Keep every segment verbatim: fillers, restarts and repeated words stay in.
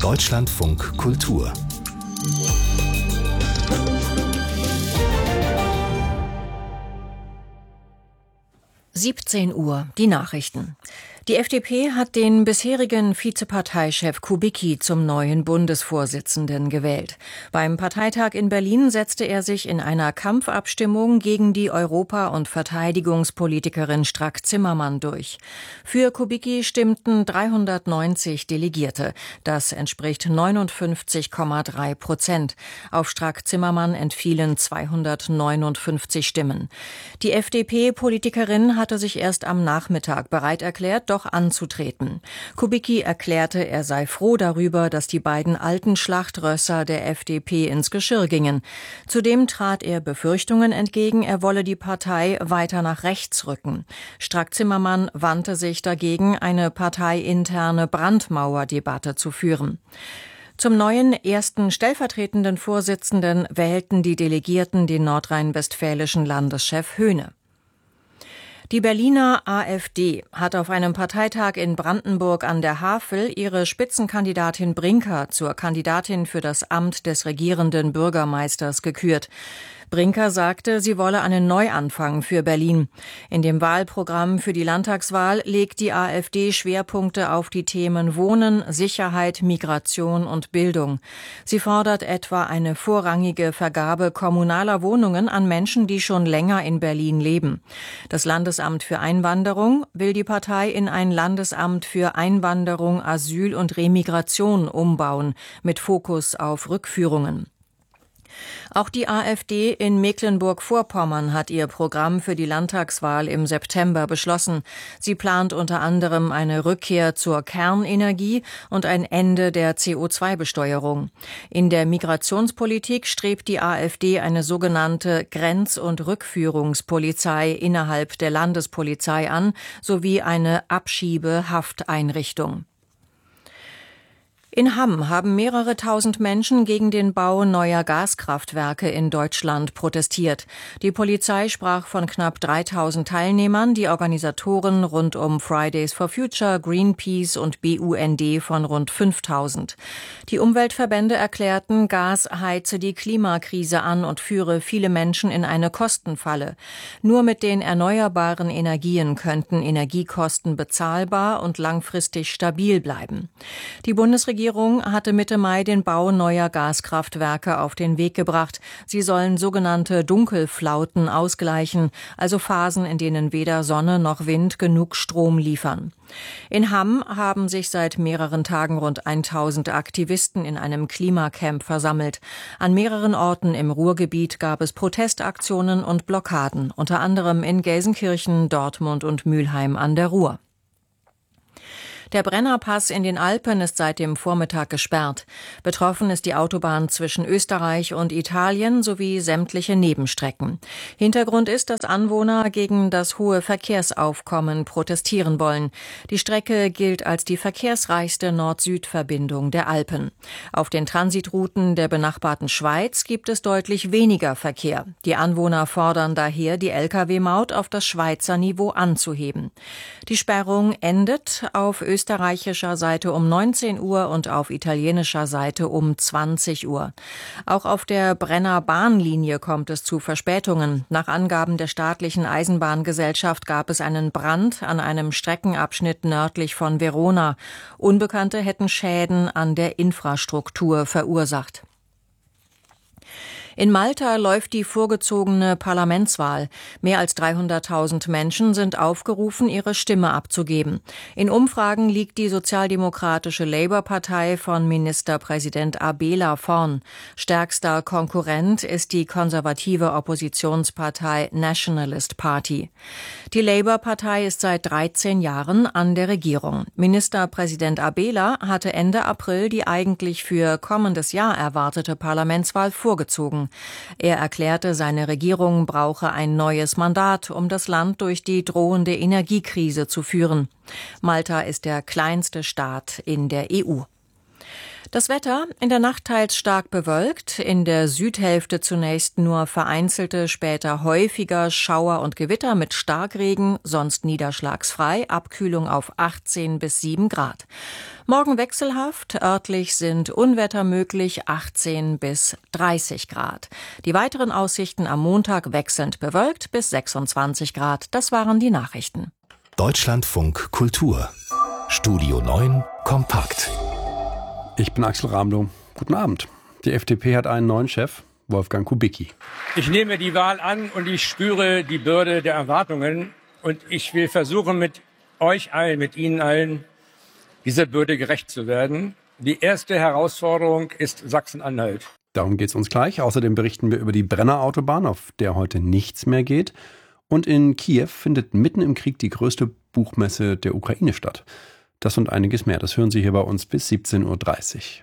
Deutschlandfunk Kultur. siebzehn Uhr, die Nachrichten. Die F D P hat den bisherigen Vizeparteichef Kubicki zum neuen Bundesvorsitzenden gewählt. Beim Parteitag in Berlin setzte er sich in einer Kampfabstimmung gegen die Europa- und Verteidigungspolitikerin Strack-Zimmermann durch. Für Kubicki stimmten dreihundertneunzig Delegierte. Das entspricht neunundfünfzig Komma drei Prozent. Auf Strack-Zimmermann entfielen zweihundertneunundfünfzig Stimmen. Die F D P-Politikerin hatte sich erst am Nachmittag bereit erklärt, doch anzutreten. Kubicki erklärte, er sei froh darüber, dass die beiden alten Schlachtrösser der F D P ins Geschirr gingen. Zudem trat er Befürchtungen entgegen, er wolle die Partei weiter nach rechts rücken. Strack-Zimmermann wandte sich dagegen, eine parteiinterne Brandmauerdebatte zu führen. Zum neuen ersten stellvertretenden Vorsitzenden wählten die Delegierten den nordrhein-westfälischen Landeschef Höhne. Die Berliner AfD hat auf einem Parteitag in Brandenburg an der Havel ihre Spitzenkandidatin Brinker zur Kandidatin für das Amt des regierenden Bürgermeisters gekürt. Brinker sagte, sie wolle einen Neuanfang für Berlin. In dem Wahlprogramm für die Landtagswahl legt die AfD Schwerpunkte auf die Themen Wohnen, Sicherheit, Migration und Bildung. Sie fordert etwa eine vorrangige Vergabe kommunaler Wohnungen an Menschen, die schon länger in Berlin leben. Das Landesamt für Einwanderung will die Partei in ein Landesamt für Einwanderung, Asyl und Remigration umbauen, mit Fokus auf Rückführungen. Auch die AfD in Mecklenburg-Vorpommern hat ihr Programm für die Landtagswahl im September beschlossen. Sie plant unter anderem eine Rückkehr zur Kernenergie und ein Ende der C O zwei Besteuerung. In der Migrationspolitik strebt die AfD eine sogenannte Grenz- und Rückführungspolizei innerhalb der Landespolizei an, sowie eine Abschiebehafteinrichtung. In Hamm haben mehrere tausend Menschen gegen den Bau neuer Gaskraftwerke in Deutschland protestiert. Die Polizei sprach von knapp dreitausend Teilnehmern, die Organisatoren rund um Fridays for Future, Greenpeace und B U N D von rund fünftausend. Die Umweltverbände erklärten, Gas heize die Klimakrise an und führe viele Menschen in eine Kostenfalle. Nur mit den erneuerbaren Energien könnten Energiekosten bezahlbar und langfristig stabil bleiben. Die Bundesregierung Die Regierung hatte Mitte Mai den Bau neuer Gaskraftwerke auf den Weg gebracht. Sie sollen sogenannte Dunkelflauten ausgleichen, also Phasen, in denen weder Sonne noch Wind genug Strom liefern. In Hamm haben sich seit mehreren Tagen rund tausend Aktivisten in einem Klimacamp versammelt. An mehreren Orten im Ruhrgebiet gab es Protestaktionen und Blockaden, unter anderem in Gelsenkirchen, Dortmund und Mülheim an der Ruhr. Der Brennerpass in den Alpen ist seit dem Vormittag gesperrt. Betroffen ist die Autobahn zwischen Österreich und Italien sowie sämtliche Nebenstrecken. Hintergrund ist, dass Anwohner gegen das hohe Verkehrsaufkommen protestieren wollen. Die Strecke gilt als die verkehrsreichste Nord-Süd-Verbindung der Alpen. Auf den Transitrouten der benachbarten Schweiz gibt es deutlich weniger Verkehr. Die Anwohner fordern daher, die L K W-Maut auf das Schweizer Niveau anzuheben. Die Sperrung endet auf österreichischer Seite um neunzehn Uhr und auf italienischer Seite um zwanzig Uhr. Auch auf der Brenner Bahnlinie kommt es zu Verspätungen. Nach Angaben der staatlichen Eisenbahngesellschaft gab es einen Brand an einem Streckenabschnitt nördlich von Verona. Unbekannte hätten Schäden an der Infrastruktur verursacht. In Malta läuft die vorgezogene Parlamentswahl. Mehr als dreihunderttausend Menschen sind aufgerufen, ihre Stimme abzugeben. In Umfragen liegt die sozialdemokratische Labour-Partei von Ministerpräsident Abela vorn. Stärkster Konkurrent ist die konservative Oppositionspartei Nationalist Party. Die Labour-Partei ist seit dreizehn Jahren an der Regierung. Ministerpräsident Abela hatte Ende April die eigentlich für kommendes Jahr erwartete Parlamentswahl vorgezogen. Er erklärte, seine Regierung brauche ein neues Mandat, um das Land durch die drohende Energiekrise zu führen. Malta ist der kleinste Staat in der E U. Das Wetter: in der Nacht teils stark bewölkt, in der Südhälfte zunächst nur vereinzelte, später häufiger Schauer und Gewitter mit Starkregen, sonst niederschlagsfrei, Abkühlung auf achtzehn bis sieben Grad. Morgen wechselhaft, örtlich sind Unwetter möglich, achtzehn bis dreißig Grad. Die weiteren Aussichten am Montag wechselnd bewölkt bis sechsundzwanzig Grad. Das waren die Nachrichten. Deutschlandfunk Kultur. Studio neun kompakt. Ich bin Axel Ramlow. Guten Abend. Die F D P hat einen neuen Chef, Wolfgang Kubicki. Ich nehme die Wahl an und ich spüre die Bürde der Erwartungen. Und ich will versuchen, mit euch allen, mit Ihnen allen, dieser Bürde gerecht zu werden. Die erste Herausforderung ist Sachsen-Anhalt. Darum geht es uns gleich. Außerdem berichten wir über die Brennerautobahn, auf der heute nichts mehr geht. Und in Kiew findet mitten im Krieg die größte Buchmesse der Ukraine statt. Das und einiges mehr, das hören Sie hier bei uns bis siebzehn Uhr dreißig.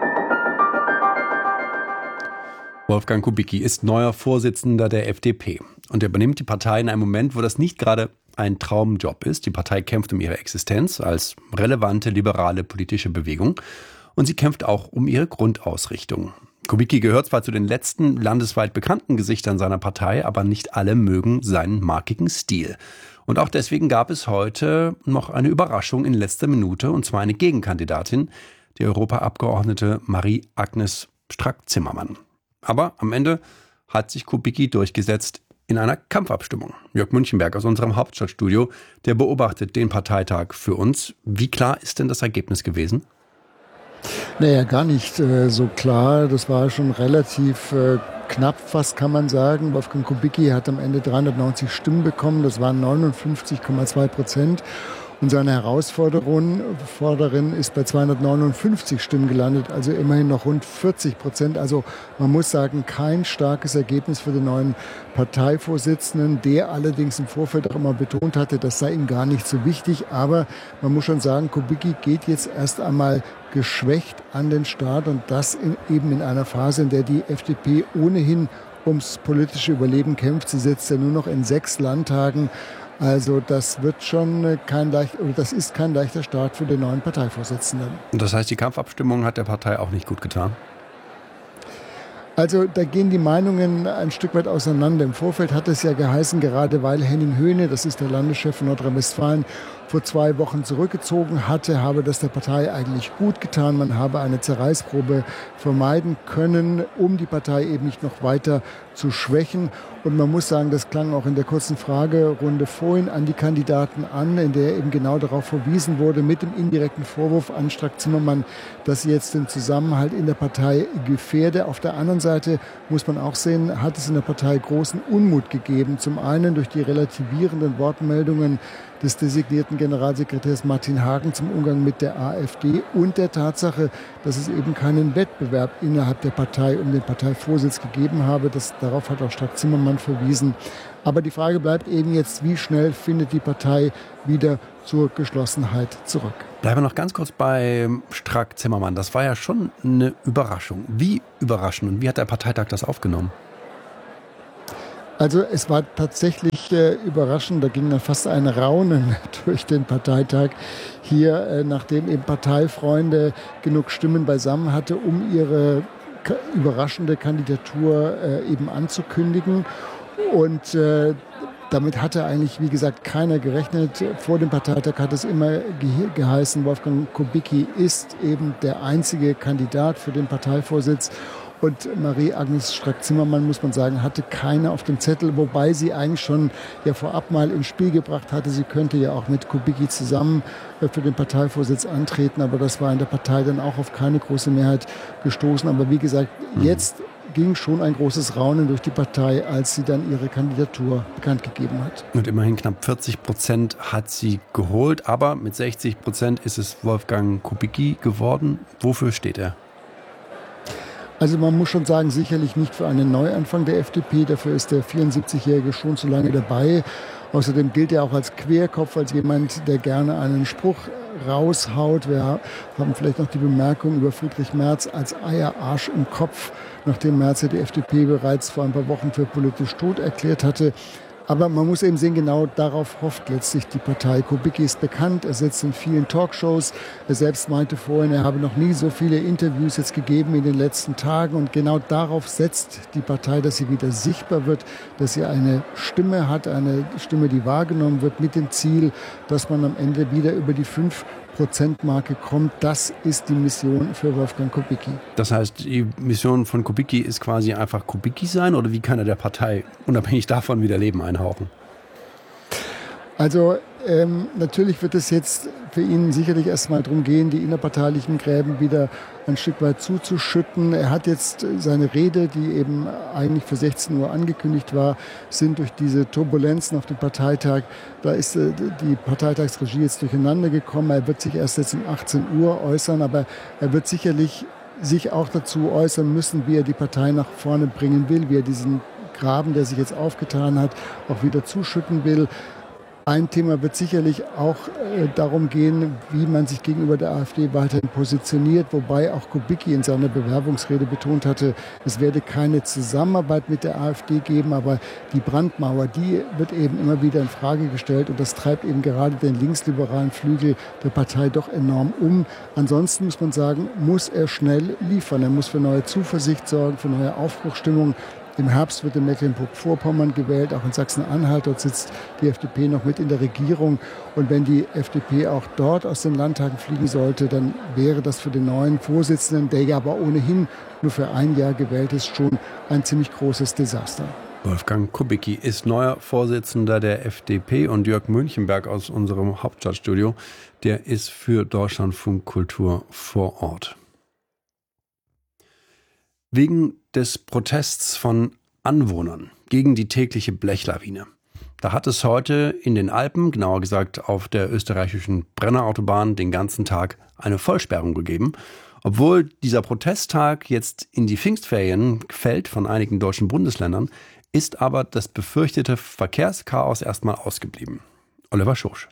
Wolfgang Kubicki ist neuer Vorsitzender der F D P. Und er übernimmt die Partei in einem Moment, wo das nicht gerade ein Traumjob ist. Die Partei kämpft um ihre Existenz als relevante liberale politische Bewegung. Und sie kämpft auch um ihre Grundausrichtung. Kubicki gehört zwar zu den letzten landesweit bekannten Gesichtern seiner Partei, aber nicht alle mögen seinen markigen Stil. Und auch deswegen gab es heute noch eine Überraschung in letzter Minute, und zwar eine Gegenkandidatin, die Europaabgeordnete Marie-Agnes Strack-Zimmermann. Aber am Ende hat sich Kubicki durchgesetzt in einer Kampfabstimmung. Jörg Münchenberg aus unserem Hauptstadtstudio, der beobachtet den Parteitag für uns. Wie klar ist denn das Ergebnis gewesen? Naja, gar nicht äh, so klar. Das war schon relativ äh, knapp, fast kann man sagen. Wolfgang Kubicki hat am Ende dreihundertneunzig Stimmen bekommen. Das waren neunundfünfzig Komma zwei Prozent. Und seine Herausforderin Forderin ist bei zweihundertneunundfünfzig Stimmen gelandet, also immerhin noch rund vierzig Prozent. Also man muss sagen, kein starkes Ergebnis für den neuen Parteivorsitzenden, der allerdings im Vorfeld auch immer betont hatte, das sei ihm gar nicht so wichtig. Aber man muss schon sagen, Kubicki geht jetzt erst einmal geschwächt an den Start, und das in, eben in einer Phase, in der die F D P ohnehin ums politische Überleben kämpft. Sie sitzt ja nur noch in sechs Landtagen. Also das wird schon kein leicht, oder das ist kein leichter Start für den neuen Parteivorsitzenden. Und das heißt, die Kampfabstimmung hat der Partei auch nicht gut getan? Also da gehen die Meinungen ein Stück weit auseinander. Im Vorfeld hat es ja geheißen, gerade weil Henning Höhne, das ist der Landeschef von Nordrhein-Westfalen, vor zwei Wochen zurückgezogen hatte, habe das der Partei eigentlich gut getan. Man habe eine Zerreißprobe vermeiden können, um die Partei eben nicht noch weiter zu schwächen. Und man muss sagen, das klang auch in der kurzen Fragerunde vorhin an die Kandidaten an, in der eben genau darauf verwiesen wurde, mit dem indirekten Vorwurf an Strack-Zimmermann, dass sie jetzt den Zusammenhalt in der Partei gefährde. Auf der anderen Seite muss man auch sehen, hat es in der Partei großen Unmut gegeben. Zum einen durch die relativierenden Wortmeldungen des designierten Generalsekretärs Martin Hagen zum Umgang mit der AfD und der Tatsache, dass es eben keinen Wettbewerb innerhalb der Partei um den Parteivorsitz gegeben habe. Das, darauf hat auch Strack-Zimmermann verwiesen. Aber die Frage bleibt eben jetzt, wie schnell findet die Partei wieder zur Geschlossenheit zurück? Bleiben wir noch ganz kurz bei Strack-Zimmermann. Das war ja schon eine Überraschung. Wie überraschend und wie hat der Parteitag das aufgenommen? Also es war tatsächlich äh, überraschend, da ging dann fast ein Raunen durch den Parteitag hier, äh, nachdem eben Parteifreunde genug Stimmen beisammen hatte, um ihre ka- überraschende Kandidatur äh, eben anzukündigen. Und äh, damit hatte eigentlich, wie gesagt, keiner gerechnet. Vor dem Parteitag hat es immer ge- geheißen, Wolfgang Kubicki ist eben der einzige Kandidat für den Parteivorsitz. Und Marie-Agnes Strack-Zimmermann, muss man sagen, hatte keine auf dem Zettel, wobei sie eigentlich schon ja vorab mal ins Spiel gebracht hatte, sie könnte ja auch mit Kubicki zusammen für den Parteivorsitz antreten, aber das war in der Partei dann auch auf keine große Mehrheit gestoßen. Aber wie gesagt, jetzt ging schon ein großes Raunen durch die Partei, als sie dann ihre Kandidatur bekannt gegeben hat. Und immerhin knapp vierzig Prozent hat sie geholt, aber mit sechzig Prozent ist es Wolfgang Kubicki geworden. Wofür steht er? Also man muss schon sagen, sicherlich nicht für einen Neuanfang der F D P. Dafür ist der vierundsiebzigjährige schon zu lange dabei. Außerdem gilt er auch als Querkopf, als jemand, der gerne einen Spruch raushaut. Wir haben vielleicht noch die Bemerkung über Friedrich Merz als Eierarsch im Kopf, nachdem Merz ja die F D P bereits vor ein paar Wochen für politisch tot erklärt hatte. Aber man muss eben sehen, genau darauf hofft letztlich die Partei. Kubicki ist bekannt, er sitzt in vielen Talkshows. Er selbst meinte vorhin, er habe noch nie so viele Interviews jetzt gegeben in den letzten Tagen. Und genau darauf setzt die Partei, dass sie wieder sichtbar wird, dass sie eine Stimme hat, eine Stimme, die wahrgenommen wird, mit dem Ziel, dass man am Ende wieder über die fünf Prozent-Marke kommt. Das ist die Mission für Wolfgang Kubicki. Das heißt, die Mission von Kubicki ist quasi einfach Kubicki sein, oder wie kann er der Partei unabhängig davon wieder Leben einhauchen? Also ähm, natürlich wird es jetzt für ihn sicherlich erstmal darum gehen, die innerparteilichen Gräben wieder ein Stück weit zuzuschütten. Er hat jetzt seine Rede, die eben eigentlich für sechzehn Uhr angekündigt war, sind durch diese Turbulenzen auf dem Parteitag, da ist äh, die Parteitagsregie jetzt durcheinander gekommen. Er wird sich erst jetzt um achtzehn Uhr äußern, aber er wird sicherlich sich auch dazu äußern müssen, wie er die Partei nach vorne bringen will, wie er diesen Graben, der sich jetzt aufgetan hat, auch wieder zuschütten will. Ein Thema wird sicherlich auch äh, darum gehen, wie man sich gegenüber der AfD weiterhin positioniert, wobei auch Kubicki in seiner Bewerbungsrede betont hatte, es werde keine Zusammenarbeit mit der AfD geben, aber die Brandmauer, die wird eben immer wieder in Frage gestellt und das treibt eben gerade den linksliberalen Flügel der Partei doch enorm um. Ansonsten muss man sagen, muss er schnell liefern. Er muss für neue Zuversicht sorgen, für neue Aufbruchsstimmung. Im Herbst wird in Mecklenburg-Vorpommern gewählt, auch in Sachsen-Anhalt. Dort sitzt die F D P noch mit in der Regierung. Und wenn die F D P auch dort aus den Landtagen fliegen sollte, dann wäre das für den neuen Vorsitzenden, der ja aber ohnehin nur für ein Jahr gewählt ist, schon ein ziemlich großes Desaster. Wolfgang Kubicki ist neuer Vorsitzender der F D P und Jörg Münchenberg aus unserem Hauptstadtstudio, der ist für Deutschlandfunk Kultur vor Ort. Wegen des Protests von Anwohnern gegen die tägliche Blechlawine. Da hat es heute in den Alpen, genauer gesagt auf der österreichischen Brennerautobahn, den ganzen Tag eine Vollsperrung gegeben. Obwohl dieser Protesttag jetzt in die Pfingstferien fällt von einigen deutschen Bundesländern, ist aber das befürchtete Verkehrschaos erstmal ausgeblieben. Oliver Schursch.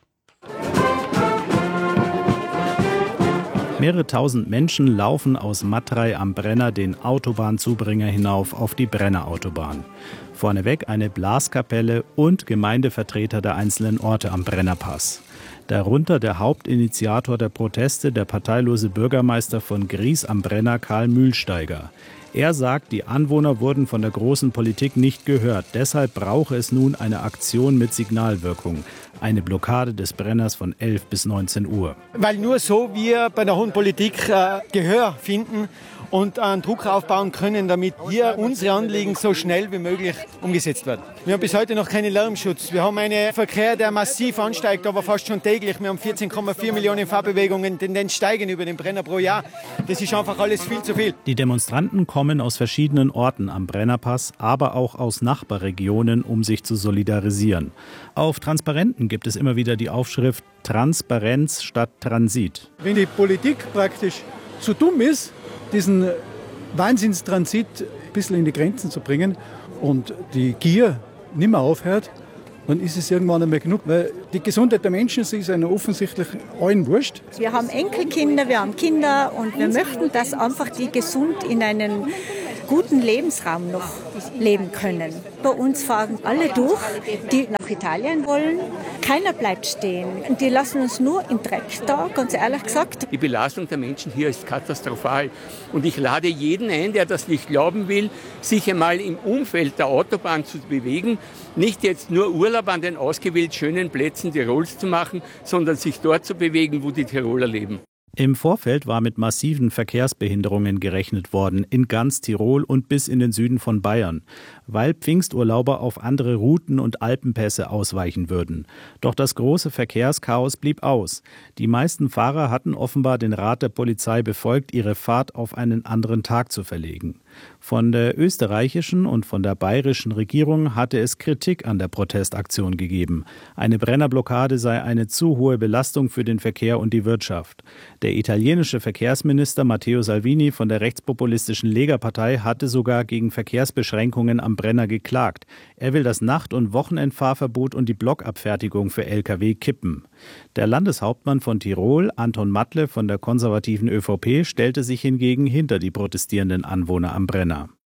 Mehrere tausend Menschen laufen aus Matrei am Brenner den Autobahnzubringer hinauf auf die Brennerautobahn. Vorneweg eine Blaskapelle und Gemeindevertreter der einzelnen Orte am Brennerpass. Darunter der Hauptinitiator der Proteste, der parteilose Bürgermeister von Gries am Brenner, Karl Mühlsteiger. Er sagt, die Anwohner wurden von der großen Politik nicht gehört. Deshalb brauche es nun eine Aktion mit Signalwirkung. Eine Blockade des Brenners von elf bis neunzehn Uhr. Weil nur so wir bei der hohen Politik äh, Gehör finden und einen Druck aufbauen können, damit hier unsere Anliegen so schnell wie möglich umgesetzt werden. Wir haben bis heute noch keinen Lärmschutz. Wir haben einen Verkehr, der massiv ansteigt, aber fast schon täglich. Wir haben vierzehn Komma vier Millionen Fahrbewegungen, Tendenz steigen über den Brenner pro Jahr. Das ist einfach alles viel zu viel. Die Demonstranten kommen aus verschiedenen Orten am Brennerpass, aber auch aus Nachbarregionen, um sich zu solidarisieren. Auf Transparenten gibt es immer wieder die Aufschrift Transparenz statt Transit. Wenn die Politik praktisch so dumm ist, diesen Wahnsinnstransit ein bisschen in die Grenzen zu bringen und die Gier nicht mehr aufhört, dann ist es irgendwann einmal genug. Weil die Gesundheit der Menschen ist einer offensichtlich allen wurscht. Wir haben Enkelkinder, wir haben Kinder und wir möchten, dass einfach die gesund in einen guten Lebensraum noch leben können. Bei uns fahren alle durch, die nach Italien wollen. Keiner bleibt stehen. Und die lassen uns nur im Dreck da, ganz ehrlich gesagt. Die Belastung der Menschen hier ist katastrophal. Und ich lade jeden ein, der das nicht glauben will, sich einmal im Umfeld der Autobahn zu bewegen. Nicht jetzt nur Urlaub an den ausgewählt schönen Plätzen Tirols zu machen, sondern sich dort zu bewegen, wo die Tiroler leben. Im Vorfeld war mit massiven Verkehrsbehinderungen gerechnet worden, in ganz Tirol und bis in den Süden von Bayern, weil Pfingsturlauber auf andere Routen und Alpenpässe ausweichen würden. Doch das große Verkehrschaos blieb aus. Die meisten Fahrer hatten offenbar den Rat der Polizei befolgt, ihre Fahrt auf einen anderen Tag zu verlegen. Von der österreichischen und von der bayerischen Regierung hatte es Kritik an der Protestaktion gegeben. Eine Brennerblockade sei eine zu hohe Belastung für den Verkehr und die Wirtschaft. Der italienische Verkehrsminister Matteo Salvini von der rechtspopulistischen Lega-Partei hatte sogar gegen Verkehrsbeschränkungen am Brenner geklagt. Er will das Nacht- und Wochenendfahrverbot und die Blockabfertigung für L K W kippen. Der Landeshauptmann von Tirol, Anton Matle von der konservativen ÖVP, stellte sich hingegen hinter die protestierenden Anwohner am Brenner.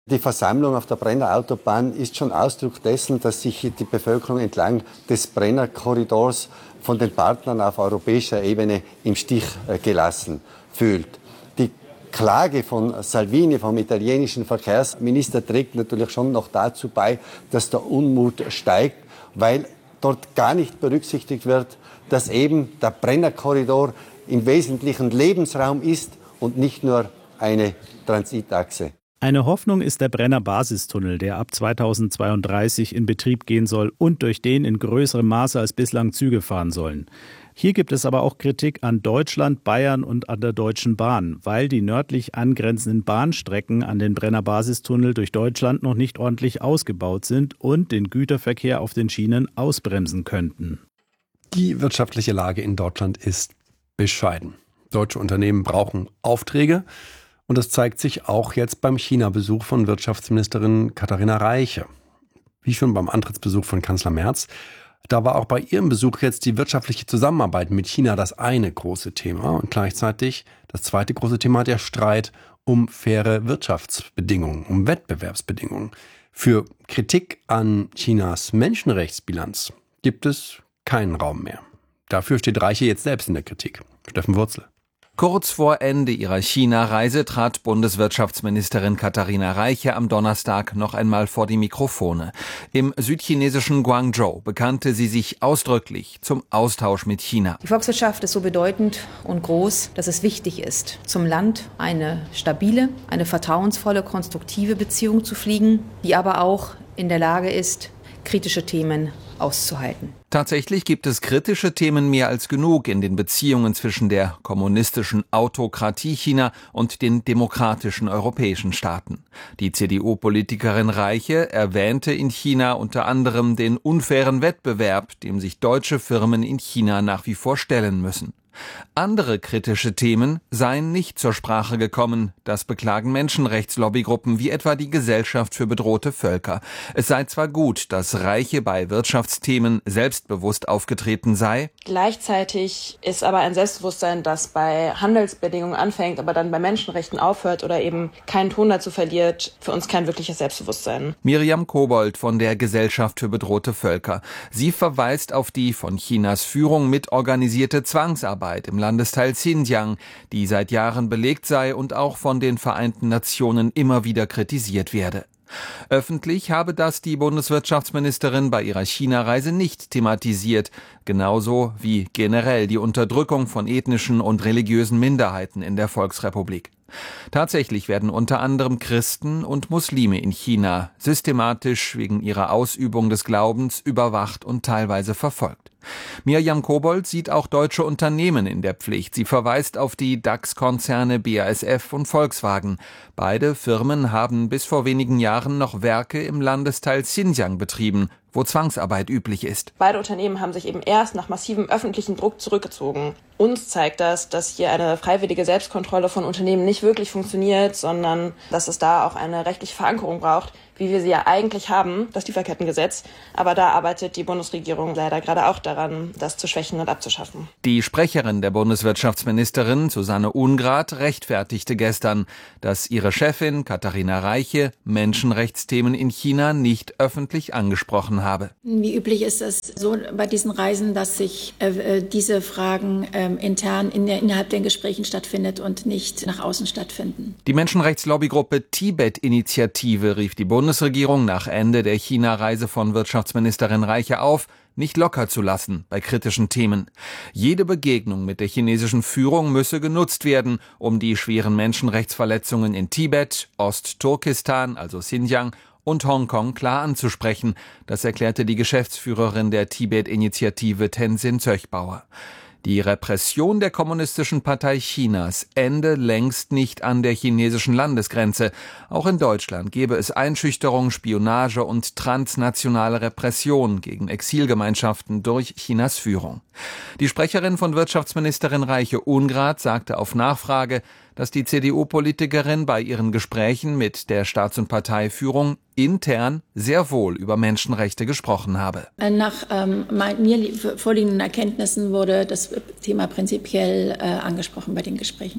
Die Versammlung auf der Brenner Autobahn ist schon Ausdruck dessen, dass sich die Bevölkerung entlang des Brenner Korridors von den Partnern auf europäischer Ebene im Stich gelassen fühlt. Die Klage von Salvini, vom italienischen Verkehrsminister, trägt natürlich schon noch dazu bei, dass der Unmut steigt, weil dort gar nicht berücksichtigt wird, dass eben der Brenner Korridor im Wesentlichen Lebensraum ist und nicht nur eine Transitachse. Eine Hoffnung ist der Brenner Basistunnel, der ab zweitausendzweiunddreißig in Betrieb gehen soll und durch den in größerem Maße als bislang Züge fahren sollen. Hier gibt es aber auch Kritik an Deutschland, Bayern und an der Deutschen Bahn, weil die nördlich angrenzenden Bahnstrecken an den Brenner Basistunnel durch Deutschland noch nicht ordentlich ausgebaut sind und den Güterverkehr auf den Schienen ausbremsen könnten. Die wirtschaftliche Lage in Deutschland ist bescheiden. Deutsche Unternehmen brauchen Aufträge. Und das zeigt sich auch jetzt beim China-Besuch von Wirtschaftsministerin Katharina Reiche. Wie schon beim Antrittsbesuch von Kanzler Merz. Da war auch bei ihrem Besuch jetzt die wirtschaftliche Zusammenarbeit mit China das eine große Thema. Und gleichzeitig das zweite große Thema, der Streit um faire Wirtschaftsbedingungen, um Wettbewerbsbedingungen. Für Kritik an Chinas Menschenrechtsbilanz gibt es keinen Raum mehr. Dafür steht Reiche jetzt selbst in der Kritik. Steffen Wurzel. Kurz vor Ende ihrer China-Reise trat Bundeswirtschaftsministerin Katharina Reiche am Donnerstag noch einmal vor die Mikrofone. Im südchinesischen Guangzhou bekannte sie sich ausdrücklich zum Austausch mit China. Die Volkswirtschaft ist so bedeutend und groß, dass es wichtig ist, zum Land eine stabile, eine vertrauensvolle, konstruktive Beziehung zu pflegen, die aber auch in der Lage ist, kritische Themen auszuhalten. Tatsächlich gibt es kritische Themen mehr als genug in den Beziehungen zwischen der kommunistischen Autokratie China und den demokratischen europäischen Staaten. Die C D U-Politikerin Reiche erwähnte in China unter anderem den unfairen Wettbewerb, dem sich deutsche Firmen in China nach wie vor stellen müssen. Andere kritische Themen seien nicht zur Sprache gekommen. Das beklagen Menschenrechtslobby-Gruppen wie etwa die Gesellschaft für bedrohte Völker. Es sei zwar gut, dass Reiche bei Wirtschaftsthemen selbstbewusst aufgetreten sei. Gleichzeitig ist aber ein Selbstbewusstsein, das bei Handelsbedingungen anfängt, aber dann bei Menschenrechten aufhört oder eben keinen Ton dazu verliert, für uns kein wirkliches Selbstbewusstsein. Miriam Kobold von der Gesellschaft für bedrohte Völker. Sie verweist auf die von Chinas Führung mitorganisierte Zwangsarbeit im Landesteil Xinjiang, die seit Jahren belegt sei und auch von den Vereinten Nationen immer wieder kritisiert werde. Öffentlich habe das die Bundeswirtschaftsministerin bei ihrer China-Reise nicht thematisiert, genauso wie generell die Unterdrückung von ethnischen und religiösen Minderheiten in der Volksrepublik. Tatsächlich werden unter anderem Christen und Muslime in China systematisch wegen ihrer Ausübung des Glaubens überwacht und teilweise verfolgt. Miriam Kobold sieht auch deutsche Unternehmen in der Pflicht. Sie verweist auf die DAX-Konzerne B A S F und Volkswagen. Beide Firmen haben bis vor wenigen Jahren noch Werke im Landesteil Xinjiang betrieben, wo Zwangsarbeit üblich ist. Beide Unternehmen haben sich eben erst nach massivem öffentlichen Druck zurückgezogen. Uns zeigt das, dass hier eine freiwillige Selbstkontrolle von Unternehmen nicht wirklich funktioniert, sondern dass es da auch eine rechtliche Verankerung braucht, wie wir sie ja eigentlich haben, das Lieferkettengesetz. Aber da arbeitet die Bundesregierung leider gerade auch daran, das zu schwächen und abzuschaffen. Die Sprecherin der Bundeswirtschaftsministerin, Susanne Ungrath, rechtfertigte gestern, dass ihre Chefin Katharina Reiche Menschenrechtsthemen in China nicht öffentlich angesprochen habe. Wie üblich ist es so bei diesen Reisen, dass sich äh, diese Fragen äh, intern in der, innerhalb der Gesprächen stattfindet und nicht nach außen stattfinden. Die Menschenrechtslobby-Gruppe Tibet-Initiative rief die Bundesregierung nach Ende der China-Reise von Wirtschaftsministerin Reiche auf, nicht locker zu lassen bei kritischen Themen. Jede Begegnung mit der chinesischen Führung müsse genutzt werden, um die schweren Menschenrechtsverletzungen in Tibet, Ostturkestan, also Xinjiang, und Hongkong klar anzusprechen. Das erklärte die Geschäftsführerin der Tibet-Initiative Tenzin Zöchbauer. Die Repression der Kommunistischen Partei Chinas ende längst nicht an der chinesischen Landesgrenze. Auch in Deutschland gebe es Einschüchterung, Spionage und transnationale Repression gegen Exilgemeinschaften durch Chinas Führung. Die Sprecherin von Wirtschaftsministerin Reiche Ungrath sagte auf Nachfrage, dass die C D U-Politikerin bei ihren Gesprächen mit der Staats- und Parteiführung intern sehr wohl über Menschenrechte gesprochen habe. Nach ähm, mir vorliegenden Erkenntnissen wurde das Thema prinzipiell äh, angesprochen bei den Gesprächen.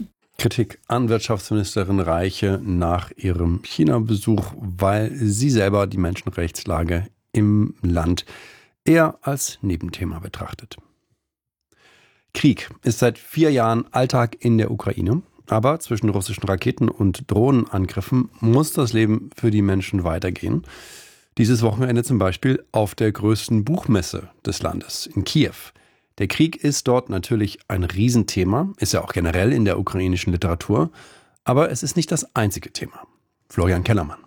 Kritik an Wirtschaftsministerin Reiche nach ihrem China-Besuch, weil sie selber die Menschenrechtslage im Land eher als Nebenthema betrachtet. Krieg ist seit vier Jahren Alltag in der Ukraine, aber zwischen russischen Raketen und Drohnenangriffen muss das Leben für die Menschen weitergehen. Dieses Wochenende zum Beispiel auf der größten Buchmesse des Landes in Kiew. Der Krieg ist dort natürlich ein Riesenthema, ist ja auch generell in der ukrainischen Literatur, aber es ist nicht das einzige Thema. Florian Kellermann.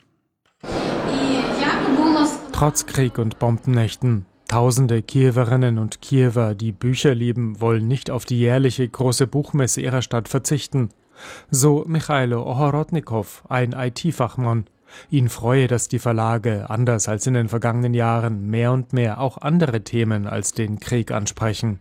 Trotz Krieg und Bombennächten, tausende Kiewerinnen und Kiewer, die Bücher lieben, wollen nicht auf die jährliche große Buchmesse ihrer Stadt verzichten. So Michailo Ohorodnikow, ein I T-Fachmann. Ihn freue, dass die Verlage, anders als in den vergangenen Jahren, mehr und mehr auch andere Themen als den Krieg ansprechen.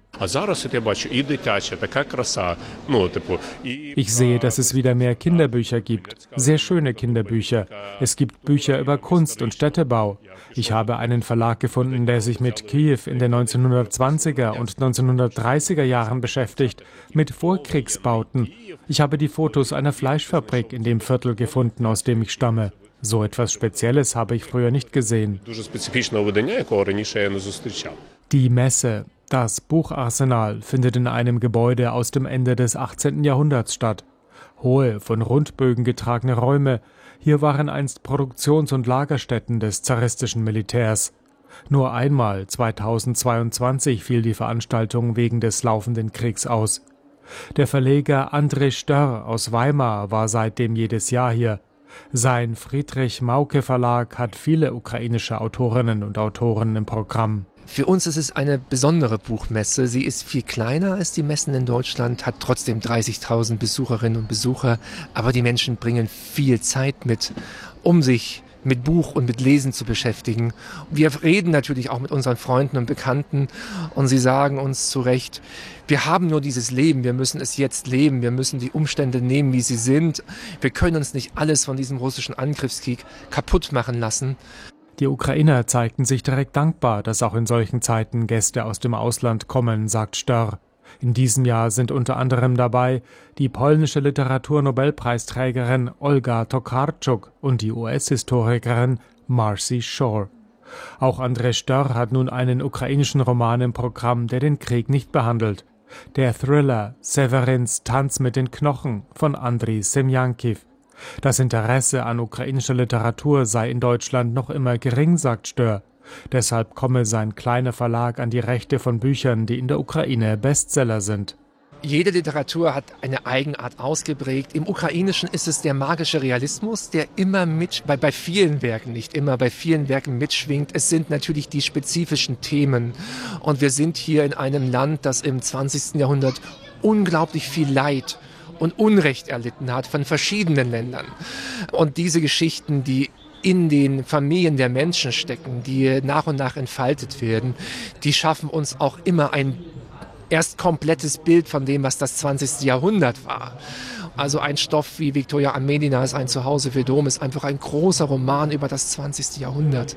Ich sehe, dass es wieder mehr Kinderbücher gibt, sehr schöne Kinderbücher. Es gibt Bücher über Kunst und Städtebau. Ich habe einen Verlag gefunden, der sich mit Kiew in den neunzehnhundertzwanziger und neunzehnhundertdreißiger Jahren beschäftigt, mit Vorkriegsbauten. Ich habe die Fotos einer Fleischfabrik in dem Viertel gefunden, aus dem ich stamme. So etwas Spezielles habe ich früher nicht gesehen. Die Messe, das Bucharsenal, findet in einem Gebäude aus dem Ende des achtzehnten Jahrhunderts statt. Hohe, von Rundbögen getragene Räume. Hier waren einst Produktions- und Lagerstätten des zaristischen Militärs. Nur einmal, zweitausendzweiundzwanzig, fiel die Veranstaltung wegen des laufenden Kriegs aus. Der Verleger André Störr aus Weimar war seitdem jedes Jahr hier. Sein Friedrich-Mauke-Verlag hat viele ukrainische Autorinnen und Autoren im Programm. Für uns ist es eine besondere Buchmesse. Sie ist viel kleiner als die Messen in Deutschland, hat trotzdem dreißigtausend Besucherinnen und Besucher. Aber die Menschen bringen viel Zeit mit, um sich mit Buch und mit Lesen zu beschäftigen. Wir reden natürlich auch mit unseren Freunden und Bekannten und sie sagen uns zu Recht, wir haben nur dieses Leben, wir müssen es jetzt leben, wir müssen die Umstände nehmen, wie sie sind. Wir können uns nicht alles von diesem russischen Angriffskrieg kaputt machen lassen. Die Ukrainer zeigten sich direkt dankbar, dass auch in solchen Zeiten Gäste aus dem Ausland kommen, sagt Störr. In diesem Jahr sind unter anderem dabei die polnische Literaturnobelpreisträgerin Olga Tokarczuk und die U S-Historikerin Marcy Shore. Auch André Störr hat nun einen ukrainischen Roman im Programm, der den Krieg nicht behandelt. Der Thriller Severins Tanz mit den Knochen von Andriy Semjankiv. Das Interesse an ukrainischer Literatur sei in Deutschland noch immer gering, sagt Störr. Deshalb komme sein kleiner Verlag an die Rechte von Büchern, die in der Ukraine Bestseller sind. Jede Literatur hat eine Eigenart ausgeprägt. Im Ukrainischen ist es der magische Realismus, der immer mit, bei, bei vielen Werken, nicht immer, bei vielen Werken mitschwingt. Es sind natürlich die spezifischen Themen. Und wir sind hier in einem Land, das im zwanzigsten Jahrhundert unglaublich viel Leid und Unrecht erlitten hat von verschiedenen Ländern. Und diese Geschichten, die in den Familien der Menschen stecken, die nach und nach entfaltet werden, die schaffen uns auch immer ein erst komplettes Bild von dem, was das zwanzigste Jahrhundert war. Also ein Stoff wie Viktoria Amedinas Ein Zuhause für Dom ist einfach ein großer Roman über das zwanzigste Jahrhundert.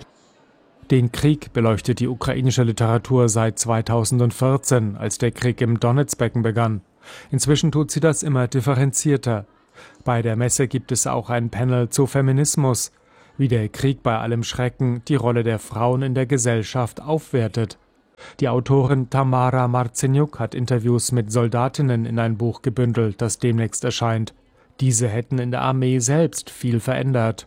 Den Krieg beleuchtet die ukrainische Literatur seit zweitausendvierzehn, als der Krieg im Donetsbecken begann. Inzwischen tut sie das immer differenzierter. Bei der Messe gibt es auch ein Panel zu Feminismus, wie der Krieg bei allem Schrecken die Rolle der Frauen in der Gesellschaft aufwertet. Die Autorin Tamara Marceniuk hat Interviews mit Soldatinnen in ein Buch gebündelt, das demnächst erscheint. Diese hätten in der Armee selbst viel verändert.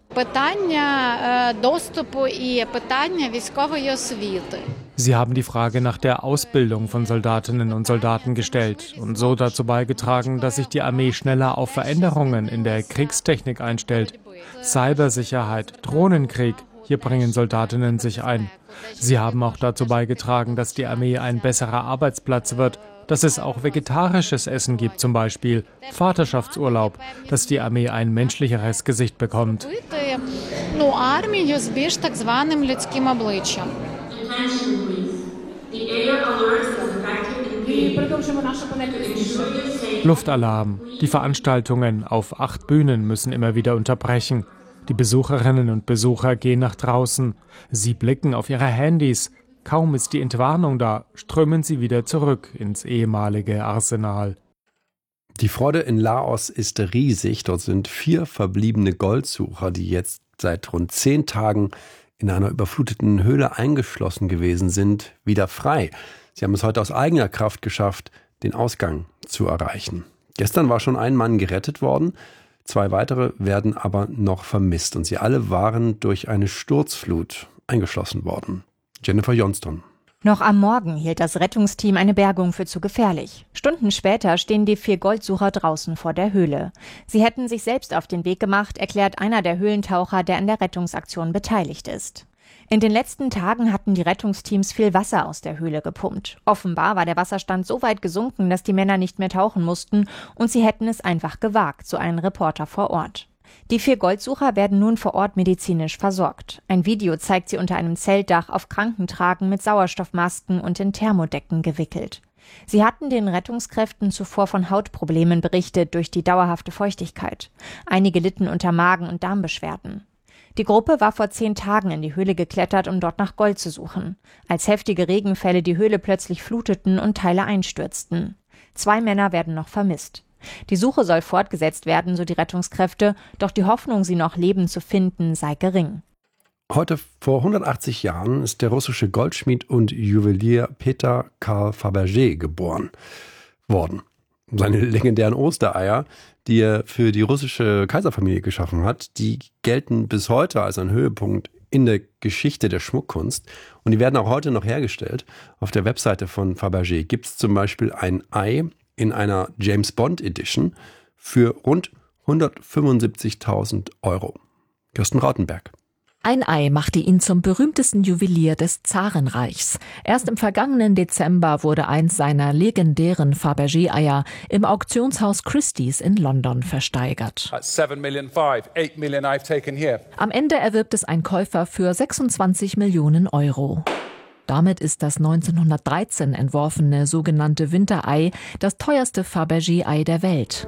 Sie haben die Frage nach der Ausbildung von Soldatinnen und Soldaten gestellt und so dazu beigetragen, dass sich die Armee schneller auf Veränderungen in der Kriegstechnik einstellt. Cybersicherheit, Drohnenkrieg, hier bringen Soldatinnen sich ein. Sie haben auch dazu beigetragen, dass die Armee ein besserer Arbeitsplatz wird, dass es auch vegetarisches Essen gibt, zum Beispiel Vaterschaftsurlaub, dass die Armee ein menschlicheres Gesicht bekommt. Luftalarm. Die Veranstaltungen auf acht Bühnen müssen immer wieder unterbrechen. Die Besucherinnen und Besucher gehen nach draußen. Sie blicken auf ihre Handys. Kaum ist die Entwarnung da, strömen sie wieder zurück ins ehemalige Arsenal. Die Freude in Laos ist riesig. Dort sind vier verbliebene Goldsucher, die jetzt seit rund zehn Tagen in einer überfluteten Höhle eingeschlossen gewesen sind, wieder frei. Sie haben es heute aus eigener Kraft geschafft, den Ausgang zu erreichen. Gestern war schon ein Mann gerettet worden. Zwei weitere werden aber noch vermisst. Und sie alle waren durch eine Sturzflut eingeschlossen worden. Jennifer Johnston. Noch am Morgen hielt das Rettungsteam eine Bergung für zu gefährlich. Stunden später stehen die vier Goldsucher draußen vor der Höhle. Sie hätten sich selbst auf den Weg gemacht, erklärt einer der Höhlentaucher, der an der Rettungsaktion beteiligt ist. In den letzten Tagen hatten die Rettungsteams viel Wasser aus der Höhle gepumpt. Offenbar war der Wasserstand so weit gesunken, dass die Männer nicht mehr tauchen mussten und sie hätten es einfach gewagt, so ein Reporter vor Ort. Die vier Goldsucher werden nun vor Ort medizinisch versorgt. Ein Video zeigt sie unter einem Zeltdach auf Krankentragen mit Sauerstoffmasken und in Thermodecken gewickelt. Sie hatten den Rettungskräften zuvor von Hautproblemen berichtet durch die dauerhafte Feuchtigkeit. Einige litten unter Magen- und Darmbeschwerden. Die Gruppe war vor zehn Tagen in die Höhle geklettert, um dort nach Gold zu suchen, als heftige Regenfälle die Höhle plötzlich fluteten und Teile einstürzten. Zwei Männer werden noch vermisst. Die Suche soll fortgesetzt werden, so die Rettungskräfte, doch die Hoffnung, sie noch lebend zu finden, sei gering. Heute vor hundertachtzig Jahren ist der russische Goldschmied und Juwelier Peter Karl Fabergé geboren worden. Seine legendären Ostereier, die er für die russische Kaiserfamilie geschaffen hat, die gelten bis heute als ein Höhepunkt in der Geschichte der Schmuckkunst. Und die werden auch heute noch hergestellt. Auf der Webseite von Fabergé gibt es zum Beispiel ein Ei in einer James Bond Edition für rund hundertfünfundsiebzigtausend Euro. Kirsten Rautenberg. Ein Ei machte ihn zum berühmtesten Juwelier des Zarenreichs. Erst im vergangenen Dezember wurde eins seiner legendären Fabergé-Eier im Auktionshaus Christie's in London versteigert. Am Ende erwirbt es ein Käufer für sechsundzwanzig Millionen Euro. Damit ist das neunzehnhundertdreizehn entworfene sogenannte Winterei das teuerste Fabergé-Ei der Welt.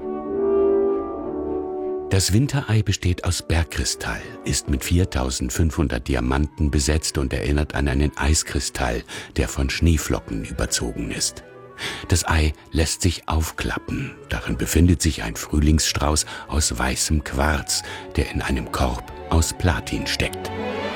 Das Winterei besteht aus Bergkristall, ist mit viertausendfünfhundert Diamanten besetzt und erinnert an einen Eiskristall, der von Schneeflocken überzogen ist. Das Ei lässt sich aufklappen. Darin befindet sich ein Frühlingsstrauß aus weißem Quarz, der in einem Korb aus Platin steckt.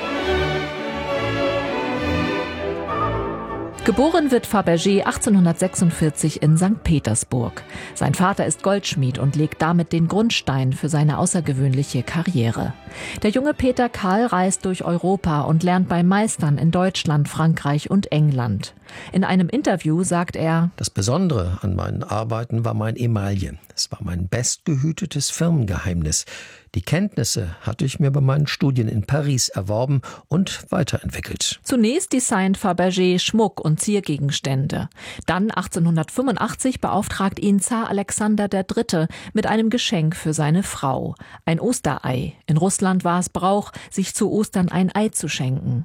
Geboren wird Fabergé achtzehnhundertsechsundvierzig in Sankt Petersburg. Sein Vater ist Goldschmied und legt damit den Grundstein für seine außergewöhnliche Karriere. Der junge Peter Karl reist durch Europa und lernt bei Meistern in Deutschland, Frankreich und England. In einem Interview sagt er: Das Besondere an meinen Arbeiten war mein Emaille. Es war mein bestgehütetes Firmengeheimnis. Die Kenntnisse hatte ich mir bei meinen Studien in Paris erworben und weiterentwickelt. Zunächst designt Fabergé Schmuck und Ziergegenstände. Dann achtzehnhundertfünfundachtzig beauftragt ihn Zar Alexander der Dritte mit einem Geschenk für seine Frau. Ein Osterei. In Russland war es Brauch, sich zu Ostern ein Ei zu schenken.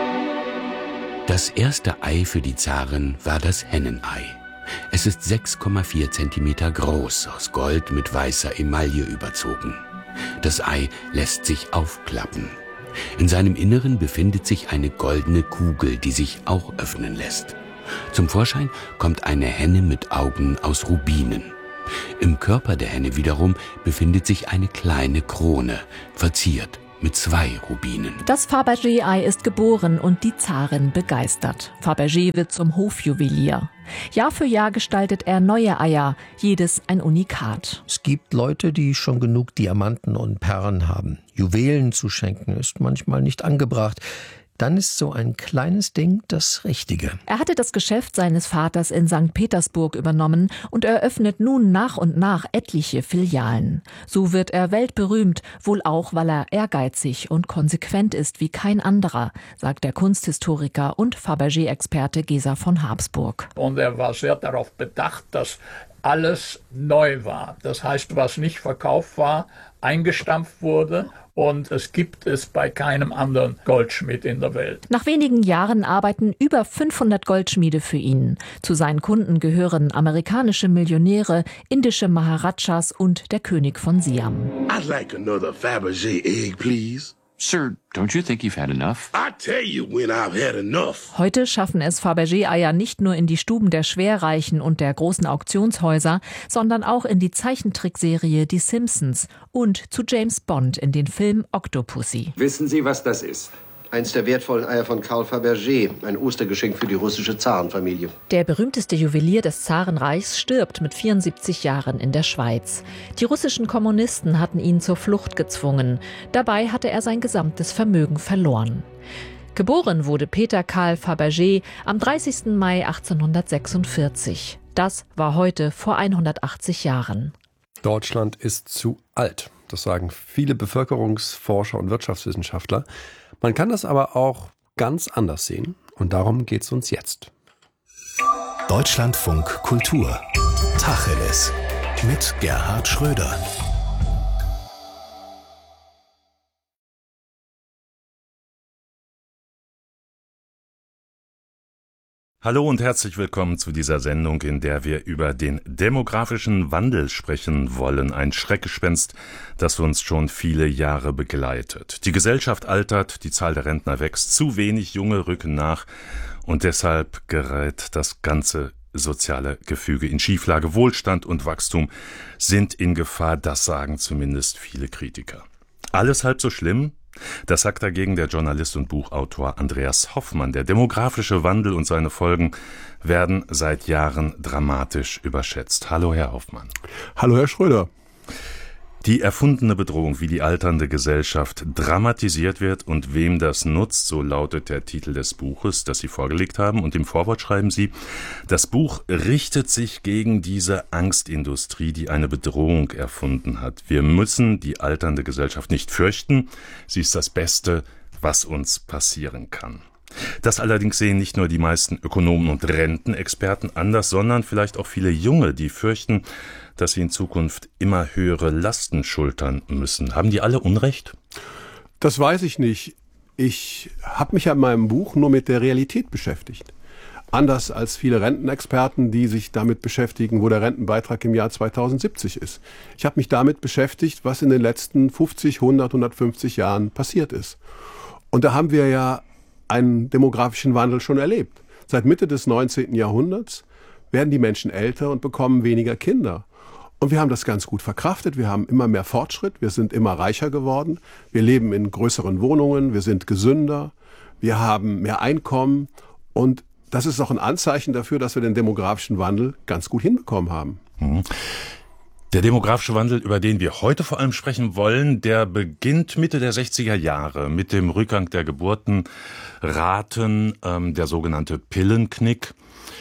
Das erste Ei für die Zarin war das Hennenei. Es ist sechs Komma vier Zentimeter groß, aus Gold mit weißer Emaille überzogen. Das Ei lässt sich aufklappen. In seinem Inneren befindet sich eine goldene Kugel, die sich auch öffnen lässt. Zum Vorschein kommt eine Henne mit Augen aus Rubinen. Im Körper der Henne wiederum befindet sich eine kleine Krone, verziert mit zwei Rubinen. Das Fabergé-Ei ist geboren und die Zarin begeistert. Fabergé wird zum Hofjuwelier. Jahr für Jahr gestaltet er neue Eier, jedes ein Unikat. Es gibt Leute, die schon genug Diamanten und Perlen haben. Juwelen zu schenken ist manchmal nicht angebracht. Dann ist so ein kleines Ding das Richtige. Er hatte das Geschäft seines Vaters in Sankt Petersburg übernommen und eröffnet nun nach und nach etliche Filialen. So wird er weltberühmt, wohl auch, weil er ehrgeizig und konsequent ist wie kein anderer, sagt der Kunsthistoriker und Fabergé-Experte Gesa von Habsburg. Und er war sehr darauf bedacht, dass alles neu war. Das heißt, was nicht verkauft war, eingestampft wurde. Und es gibt es bei keinem anderen Goldschmied in der Welt. Nach wenigen Jahren arbeiten über fünfhundert Goldschmiede für ihn. Zu seinen Kunden gehören amerikanische Millionäre, indische Maharajas und der König von Siam. I'd like another Fabergé egg, please. Sir, don't you think you've had enough? I tell you when I've had enough. Heute schaffen es Fabergé-Eier nicht nur in die Stuben der Schwerreichen und der großen Auktionshäuser, sondern auch in die Zeichentrickserie Die Simpsons und zu James Bond in den Film Octopussy. Wissen Sie, was das ist? Eins der wertvollen Eier von Karl Fabergé, ein Ostergeschenk für die russische Zarenfamilie. Der berühmteste Juwelier des Zarenreichs stirbt mit vierundsiebzig Jahren in der Schweiz. Die russischen Kommunisten hatten ihn zur Flucht gezwungen. Dabei hatte er sein gesamtes Vermögen verloren. Geboren wurde Peter Karl Fabergé am dreißigsten Mai achtzehnhundertsechsundvierzig. Das war heute vor hundertachtzig Jahren. Deutschland ist zu alt. Das sagen viele Bevölkerungsforscher und Wirtschaftswissenschaftler. Man kann das aber auch ganz anders sehen und darum geht es uns jetzt. Deutschlandfunk Kultur. Tacheles mit Gerhard Schröder. Hallo und herzlich willkommen zu dieser Sendung, in der wir über den demografischen Wandel sprechen wollen. Ein Schreckgespenst, das uns schon viele Jahre begleitet. Die Gesellschaft altert, die Zahl der Rentner wächst, zu wenig Junge rücken nach und deshalb gerät das ganze soziale Gefüge in Schieflage. Wohlstand und Wachstum sind in Gefahr, das sagen zumindest viele Kritiker. Alles halb so schlimm? Das sagt dagegen der Journalist und Buchautor Andreas Hoffmann. Der demografische Wandel und seine Folgen werden seit Jahren dramatisch überschätzt. Hallo, Herr Hoffmann. Hallo, Herr Schröder. Die erfundene Bedrohung, wie die alternde Gesellschaft dramatisiert wird und wem das nutzt, so lautet der Titel des Buches, das Sie vorgelegt haben. Und im Vorwort schreiben Sie, das Buch richtet sich gegen diese Angstindustrie, die eine Bedrohung erfunden hat. Wir müssen die alternde Gesellschaft nicht fürchten. Sie ist das Beste, was uns passieren kann. Das allerdings sehen nicht nur die meisten Ökonomen und Rentenexperten anders, sondern vielleicht auch viele Junge, die fürchten, dass sie in Zukunft immer höhere Lasten schultern müssen. Haben die alle Unrecht? Das weiß ich nicht. Ich habe mich ja in meinem Buch nur mit der Realität beschäftigt. Anders als viele Rentenexperten, die sich damit beschäftigen, wo der Rentenbeitrag im Jahr zweitausendsiebzig ist. Ich habe mich damit beschäftigt, was in den letzten fünfzig, hundert, hundertfünfzig Jahren passiert ist. Und da haben wir ja einen demografischen Wandel schon erlebt. Seit Mitte des neunzehnten Jahrhunderts werden die Menschen älter und bekommen weniger Kinder. Und wir haben das ganz gut verkraftet. Wir haben immer mehr Fortschritt. Wir sind immer reicher geworden. Wir leben in größeren Wohnungen. Wir sind gesünder. Wir haben mehr Einkommen. Und das ist auch ein Anzeichen dafür, dass wir den demografischen Wandel ganz gut hinbekommen haben. Mhm. Der demografische Wandel, über den wir heute vor allem sprechen wollen, der beginnt Mitte der sechziger Jahre mit dem Rückgang der Geburtenraten, ähm, der sogenannte Pillenknick.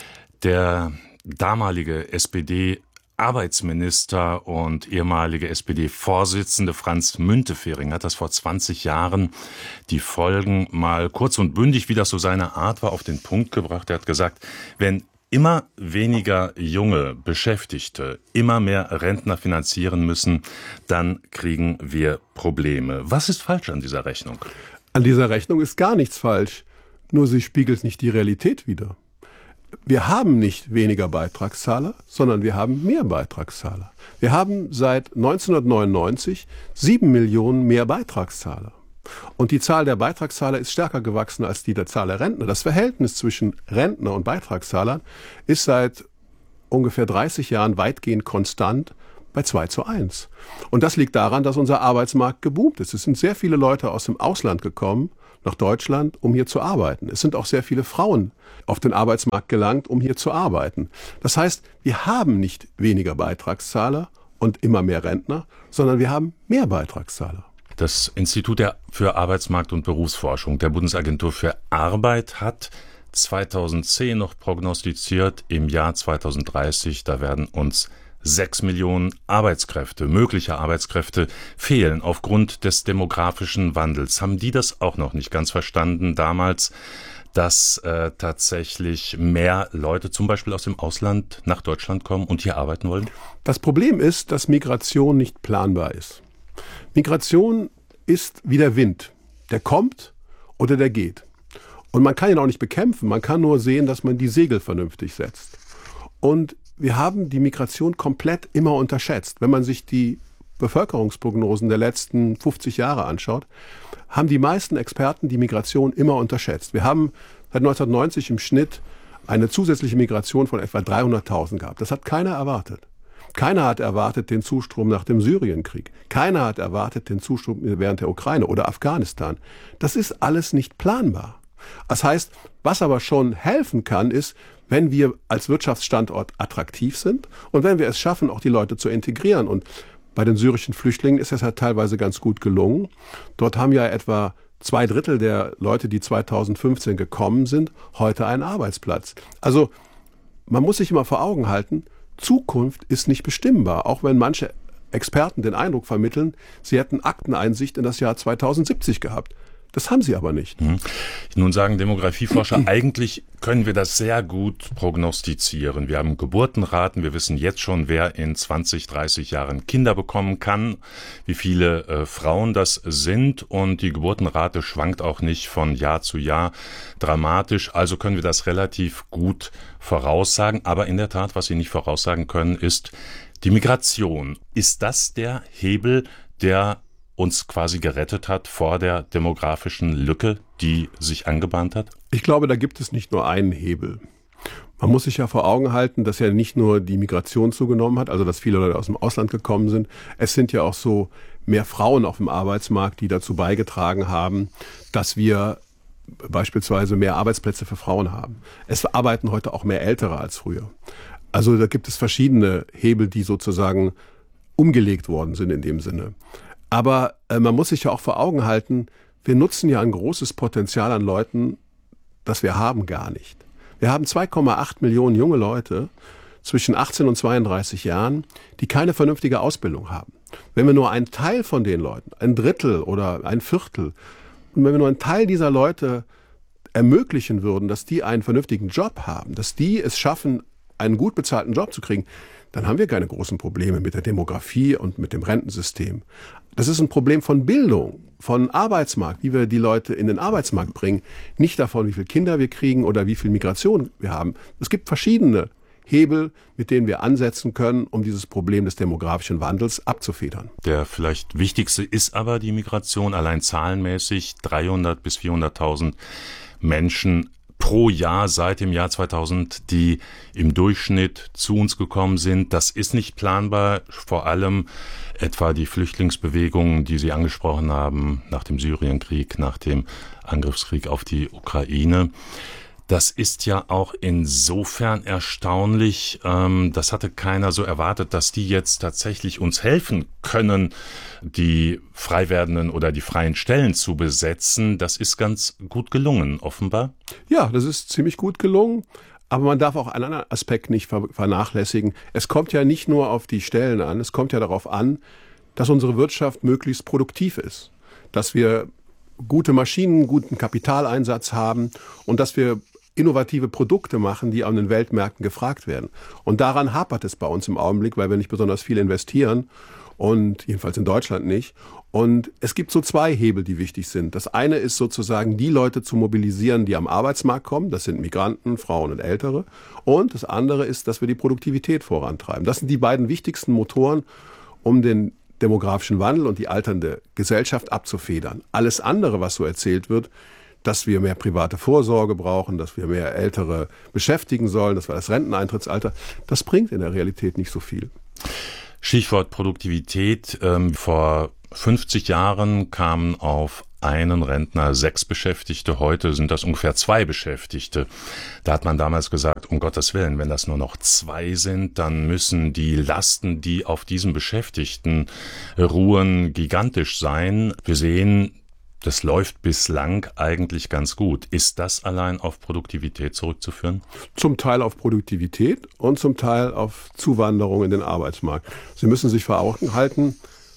Der damalige S P D-Arbeitsminister und ehemalige S P D-Vorsitzende Franz Müntefering hat das vor zwanzig Jahren die Folgen mal kurz und bündig, wie das so seine Art war, auf den Punkt gebracht. Er hat gesagt, wenn immer weniger junge Beschäftigte immer mehr Rentner finanzieren müssen, dann kriegen wir Probleme. Was ist falsch an dieser Rechnung? An dieser Rechnung ist gar nichts falsch, nur sie spiegelt nicht die Realität wider. Wir haben nicht weniger Beitragszahler, sondern wir haben mehr Beitragszahler. Wir haben seit neunzehnhundertneunundneunzig sieben Millionen mehr Beitragszahler. Und die Zahl der Beitragszahler ist stärker gewachsen als die der Zahl der Rentner. Das Verhältnis zwischen Rentner und Beitragszahlern ist seit ungefähr dreißig Jahren weitgehend konstant bei zwei zu eins. Und das liegt daran, dass unser Arbeitsmarkt geboomt ist. Es sind sehr viele Leute aus dem Ausland gekommen, nach Deutschland, um hier zu arbeiten. Es sind auch sehr viele Frauen auf den Arbeitsmarkt gelangt, um hier zu arbeiten. Das heißt, wir haben nicht weniger Beitragszahler und immer mehr Rentner, sondern wir haben mehr Beitragszahler. Das Institut für Arbeitsmarkt- und Berufsforschung der Bundesagentur für Arbeit hat zweitausendzehn noch prognostiziert, im Jahr zweitausenddreißig, da werden uns sechs Millionen Arbeitskräfte, mögliche Arbeitskräfte fehlen aufgrund des demografischen Wandels. Haben die das auch noch nicht ganz verstanden damals, dass äh, tatsächlich mehr Leute zum Beispiel aus dem Ausland nach Deutschland kommen und hier arbeiten wollen? Das Problem ist, dass Migration nicht planbar ist. Migration ist wie der Wind. Der kommt oder der geht. Und man kann ihn auch nicht bekämpfen. Man kann nur sehen, dass man die Segel vernünftig setzt. Und wir haben die Migration komplett immer unterschätzt. Wenn man sich die Bevölkerungsprognosen der letzten fünfzig Jahre anschaut, haben die meisten Experten die Migration immer unterschätzt. Wir haben seit neunzehnhundertneunzig im Schnitt eine zusätzliche Migration von etwa dreihunderttausend gehabt. Das hat keiner erwartet. Keiner hat erwartet den Zustrom nach dem Syrienkrieg. Keiner hat erwartet den Zustrom während der Ukraine oder Afghanistan. Das ist alles nicht planbar. Das heißt, was aber schon helfen kann, ist, wenn wir als Wirtschaftsstandort attraktiv sind und wenn wir es schaffen, auch die Leute zu integrieren. Und bei den syrischen Flüchtlingen ist es ja teilweise ganz gut gelungen. Dort haben ja etwa zwei Drittel der Leute, die zweitausendfünfzehn gekommen sind, heute einen Arbeitsplatz. Also man muss sich immer vor Augen halten, Zukunft ist nicht bestimmbar, auch wenn manche Experten den Eindruck vermitteln, sie hätten Akteneinsicht in das Jahr zweitausendsiebzig gehabt. Das haben sie aber nicht. Hm. Nun sagen Demografieforscher, eigentlich können wir das sehr gut prognostizieren. Wir haben Geburtenraten, wir wissen jetzt schon, wer in zwanzig, dreißig Jahren Kinder bekommen kann, wie viele äh, Frauen das sind, und die Geburtenrate schwankt auch nicht von Jahr zu Jahr dramatisch. Also können wir das relativ gut voraussagen. Aber in der Tat, was Sie nicht voraussagen können, ist die Migration. Ist das der Hebel, der uns quasi gerettet hat vor der demografischen Lücke, die sich angebahnt hat? Ich glaube, da gibt es nicht nur einen Hebel. Man muss sich ja vor Augen halten, dass ja nicht nur die Migration zugenommen hat, also dass viele Leute aus dem Ausland gekommen sind. Es sind ja auch so mehr Frauen auf dem Arbeitsmarkt, die dazu beigetragen haben, dass wir beispielsweise mehr Arbeitsplätze für Frauen haben. Es arbeiten heute auch mehr Ältere als früher. Also da gibt es verschiedene Hebel, die sozusagen umgelegt worden sind in dem Sinne. Aber äh, man muss sich ja auch vor Augen halten, wir nutzen ja ein großes Potenzial an Leuten, das wir haben, gar nicht. Wir haben zwei Komma acht Millionen junge Leute zwischen achtzehn und zweiunddreißig Jahren, die keine vernünftige Ausbildung haben. Wenn wir nur einen Teil von den Leuten, ein Drittel oder ein Viertel, und wenn wir nur einen Teil dieser Leute ermöglichen würden, dass die einen vernünftigen Job haben, dass die es schaffen, einen gut bezahlten Job zu kriegen, dann haben wir keine großen Probleme mit der Demografie und mit dem Rentensystem. Das ist ein Problem von Bildung, von Arbeitsmarkt, wie wir die Leute in den Arbeitsmarkt bringen. Nicht davon, wie viele Kinder wir kriegen oder wie viel Migration wir haben. Es gibt verschiedene Hebel, mit denen wir ansetzen können, um dieses Problem des demografischen Wandels abzufedern. Der vielleicht wichtigste ist aber die Migration, allein zahlenmäßig dreihundert bis vierhunderttausend Menschen pro Jahr seit dem Jahr zweitausend, die im Durchschnitt zu uns gekommen sind. Das ist nicht planbar, vor allem etwa die Flüchtlingsbewegungen, die Sie angesprochen haben, nach dem Syrienkrieg, nach dem Angriffskrieg auf die Ukraine. Das ist ja auch insofern erstaunlich, ähm, das hatte keiner so erwartet, dass die jetzt tatsächlich uns helfen können, die frei werdenden oder die freien Stellen zu besetzen. Das ist ganz gut gelungen, offenbar. Ja, das ist ziemlich gut gelungen. Aber man darf auch einen anderen Aspekt nicht vernachlässigen. Es kommt ja nicht nur auf die Stellen an, es kommt ja darauf an, dass unsere Wirtschaft möglichst produktiv ist. Dass wir gute Maschinen, guten Kapitaleinsatz haben und dass wir innovative Produkte machen, die an den Weltmärkten gefragt werden. Und daran hapert es bei uns im Augenblick, weil wir nicht besonders viel investieren und jedenfalls in Deutschland nicht. Und es gibt so zwei Hebel, die wichtig sind. Das eine ist sozusagen, die Leute zu mobilisieren, die am Arbeitsmarkt kommen. Das sind Migranten, Frauen und Ältere. Und das andere ist, dass wir die Produktivität vorantreiben. Das sind die beiden wichtigsten Motoren, um den demografischen Wandel und die alternde Gesellschaft abzufedern. Alles andere, was so erzählt wird, dass wir mehr private Vorsorge brauchen, dass wir mehr Ältere beschäftigen sollen, dass wir das Renteneintrittsalter, das bringt in der Realität nicht so viel. Stichwort Produktivität. Ähm, vor fünfzig Jahren kamen auf einen Rentner sechs Beschäftigte, heute sind das ungefähr zwei Beschäftigte. Da hat man damals gesagt, um Gottes Willen, wenn das nur noch zwei sind, dann müssen die Lasten, die auf diesen Beschäftigten ruhen, gigantisch sein. Wir sehen, das läuft bislang eigentlich ganz gut. Ist das allein auf Produktivität zurückzuführen? Zum Teil auf Produktivität und zum Teil auf Zuwanderung in den Arbeitsmarkt. Sie müssen sich vor Augen halten,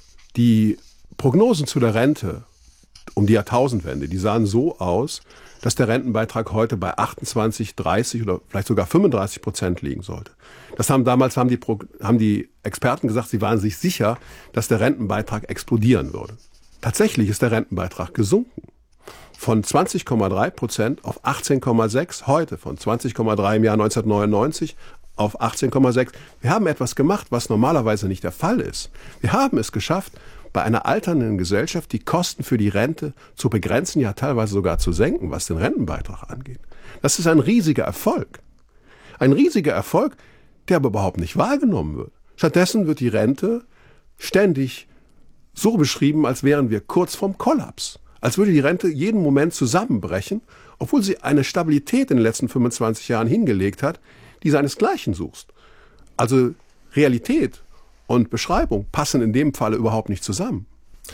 die Prognosen zu der Rente um die Jahrtausendwende, die sahen so aus, dass der Rentenbeitrag heute bei achtundzwanzig, dreißig oder vielleicht sogar fünfunddreißig Prozent liegen sollte. Das haben damals haben die, haben die Experten gesagt, sie waren sich sicher, dass der Rentenbeitrag explodieren würde. Tatsächlich ist der Rentenbeitrag gesunken. Von zwanzig Komma drei Prozent auf achtzehn Komma sechs heute, von zwanzig Komma drei im Jahr neunzehnhundertneunundneunzig auf achtzehn Komma sechs. Wir haben etwas gemacht, was normalerweise nicht der Fall ist. Wir haben es geschafft, bei einer alternden Gesellschaft die Kosten für die Rente zu begrenzen, ja teilweise sogar zu senken, was den Rentenbeitrag angeht. Das ist ein riesiger Erfolg. Ein riesiger Erfolg, der aber überhaupt nicht wahrgenommen wird. Stattdessen wird die Rente ständig so beschrieben, als wären wir kurz vorm Kollaps. Als würde die Rente jeden Moment zusammenbrechen, obwohl sie eine Stabilität in den letzten fünfundzwanzig Jahren hingelegt hat, die seinesgleichen sucht. Also Realität und Beschreibung passen in dem Falle überhaupt nicht zusammen.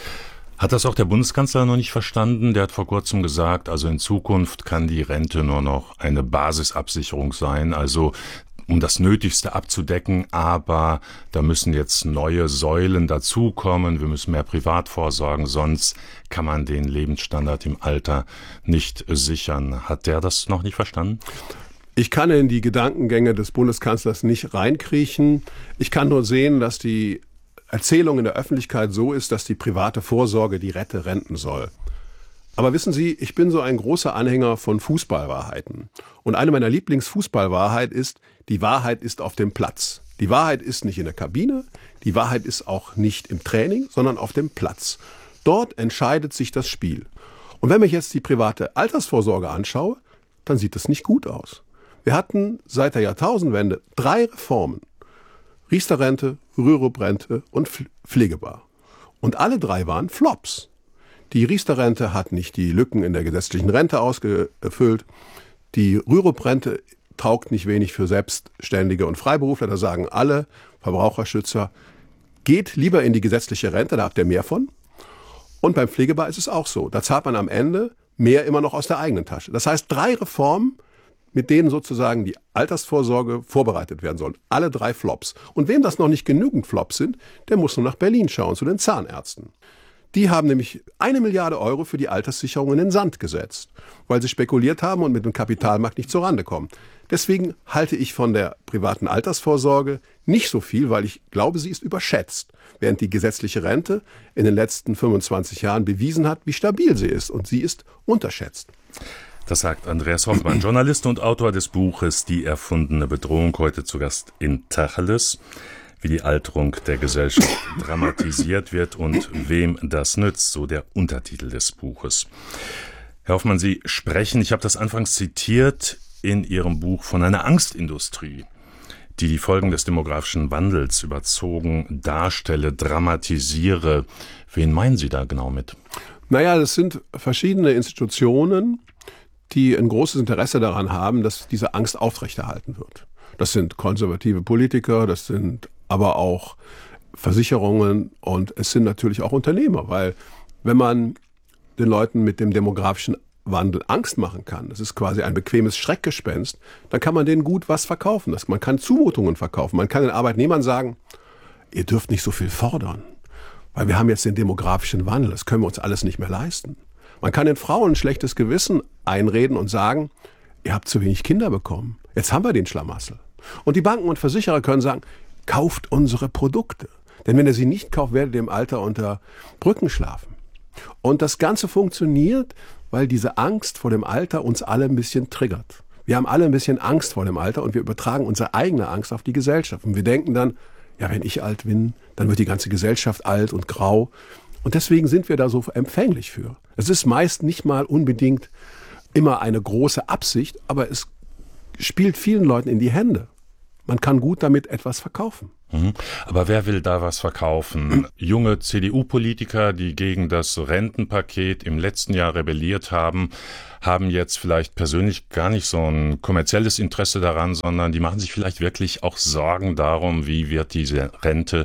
Hat das auch der Bundeskanzler noch nicht verstanden? Der hat vor kurzem gesagt, also in Zukunft kann die Rente nur noch eine Basisabsicherung sein, also um das Nötigste abzudecken, aber da müssen jetzt neue Säulen dazukommen, wir müssen mehr privat vorsorgen, sonst kann man den Lebensstandard im Alter nicht sichern. Hat der das noch nicht verstanden? Ich kann in die Gedankengänge des Bundeskanzlers nicht reinkriechen. Ich kann nur sehen, dass die Erzählung in der Öffentlichkeit so ist, dass die private Vorsorge die Rente renten soll. Aber wissen Sie, ich bin so ein großer Anhänger von Fußballwahrheiten. Und eine meiner Lieblingsfußballwahrheit ist, die Wahrheit ist auf dem Platz. Die Wahrheit ist nicht in der Kabine, die Wahrheit ist auch nicht im Training, sondern auf dem Platz. Dort entscheidet sich das Spiel. Und wenn ich jetzt die private Altersvorsorge anschaue, dann sieht das nicht gut aus. Wir hatten seit der Jahrtausendwende drei Reformen. Riester-Rente, Rürup-Rente und Pflegebar. Und alle drei waren Flops. Die Riester-Rente hat nicht die Lücken in der gesetzlichen Rente ausgefüllt. Die Rürup-Rente taugt nicht wenig für Selbstständige und Freiberufler. Da sagen alle Verbraucherschützer, geht lieber in die gesetzliche Rente, da habt ihr mehr von. Und beim Pflegebar ist es auch so. Da zahlt man am Ende mehr immer noch aus der eigenen Tasche. Das heißt, drei Reformen, mit denen sozusagen die Altersvorsorge vorbereitet werden soll. Alle drei Flops. Und wem das noch nicht genügend Flops sind, der muss nur nach Berlin schauen, zu den Zahnärzten. Die haben nämlich eine Milliarde Euro für die Alterssicherung in den Sand gesetzt, weil sie spekuliert haben und mit dem Kapitalmarkt nicht zurande kommen. Deswegen halte ich von der privaten Altersvorsorge nicht so viel, weil ich glaube, sie ist überschätzt, während die gesetzliche Rente in den letzten fünfundzwanzig Jahren bewiesen hat, wie stabil sie ist, und sie ist unterschätzt. Das sagt Andreas Hoffmann, Journalist und Autor des Buches Die erfundene Bedrohung, heute zu Gast in Tacheles, wie die Alterung der Gesellschaft dramatisiert wird und wem das nützt, so der Untertitel des Buches. Herr Hoffmann, Sie sprechen, ich habe das anfangs zitiert, in Ihrem Buch von einer Angstindustrie, die die Folgen des demografischen Wandels überzogen darstelle, dramatisiere. Wen meinen Sie da genau mit? Naja, das sind verschiedene Institutionen, die ein großes Interesse daran haben, dass diese Angst aufrechterhalten wird. Das sind konservative Politiker, das sind aber auch Versicherungen und es sind natürlich auch Unternehmer, weil wenn man den Leuten mit dem demografischen Wandel Angst machen kann, das ist quasi ein bequemes Schreckgespenst, dann kann man denen gut was verkaufen. Man kann Zumutungen verkaufen. Man kann den Arbeitnehmern sagen, ihr dürft nicht so viel fordern, weil wir haben jetzt den demografischen Wandel, das können wir uns alles nicht mehr leisten. Man kann den Frauen ein schlechtes Gewissen einreden und sagen, ihr habt zu wenig Kinder bekommen. Jetzt haben wir den Schlamassel. Und die Banken und Versicherer können sagen, kauft unsere Produkte. Denn wenn ihr sie nicht kauft, werdet ihr im Alter unter Brücken schlafen. Und das Ganze funktioniert, weil diese Angst vor dem Alter uns alle ein bisschen triggert. Wir haben alle ein bisschen Angst vor dem Alter und wir übertragen unsere eigene Angst auf die Gesellschaft. Und wir denken dann, ja, wenn ich alt bin, dann wird die ganze Gesellschaft alt und grau. Und deswegen sind wir da so empfänglich für. Es ist meist nicht mal unbedingt immer eine große Absicht, aber es spielt vielen Leuten in die Hände. Man kann gut damit etwas verkaufen. Aber wer will da was verkaufen? Junge C D U-Politiker, die gegen das Rentenpaket im letzten Jahr rebelliert haben, haben jetzt vielleicht persönlich gar nicht so ein kommerzielles Interesse daran, sondern die machen sich vielleicht wirklich auch Sorgen darum, wie wird diese Rente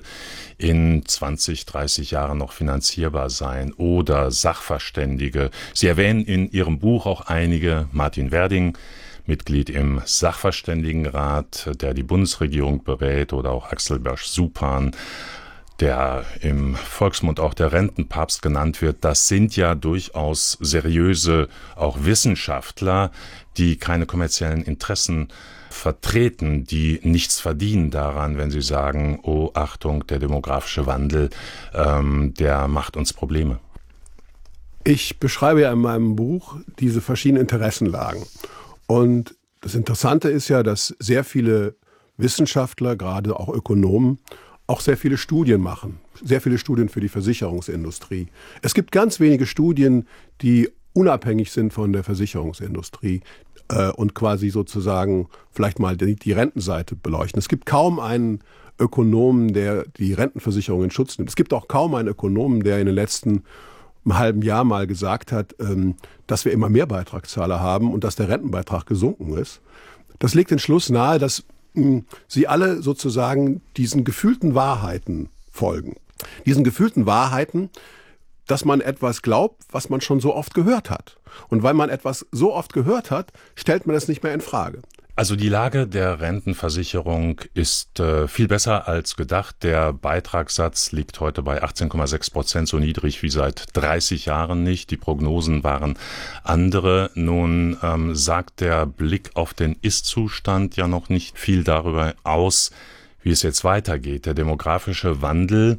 in zwanzig, dreißig Jahren noch finanzierbar sein. Oder Sachverständige. Sie erwähnen in Ihrem Buch auch einige, Martin Werding, Mitglied im Sachverständigenrat, der die Bundesregierung berät, oder auch Axel Bersch-Supan, der im Volksmund auch der Rentenpapst genannt wird. Das sind ja durchaus seriöse, auch Wissenschaftler, die keine kommerziellen Interessen vertreten, die nichts verdienen daran, wenn sie sagen, oh Achtung, der demografische Wandel, ähm, der macht uns Probleme. Ich beschreibe ja in meinem Buch diese verschiedenen Interessenlagen. Und das Interessante ist ja, dass sehr viele Wissenschaftler, gerade auch Ökonomen, auch sehr viele Studien machen. Sehr viele Studien für die Versicherungsindustrie. Es gibt ganz wenige Studien, die unabhängig sind von der Versicherungsindustrie äh, und quasi sozusagen vielleicht mal die, die Rentenseite beleuchten. Es gibt kaum einen Ökonomen, der die Rentenversicherung in Schutz nimmt. Es gibt auch kaum einen Ökonomen, der in den letzten einem halben Jahr mal gesagt hat, ähm, dass wir immer mehr Beitragszahler haben und dass der Rentenbeitrag gesunken ist. Das legt den Schluss nahe, dass mh, sie alle sozusagen diesen gefühlten Wahrheiten folgen. Diesen gefühlten Wahrheiten, dass man etwas glaubt, was man schon so oft gehört hat. Und weil man etwas so oft gehört hat, stellt man es nicht mehr in Frage. Also die Lage der Rentenversicherung ist äh, viel besser als gedacht. Der Beitragssatz liegt heute bei achtzehn Komma sechs Prozent, so niedrig wie seit dreißig Jahren nicht. Die Prognosen waren andere. Nun ähm, sagt der Blick auf den Ist-Zustand ja noch nicht viel darüber aus, wie es jetzt weitergeht. Der demografische Wandel,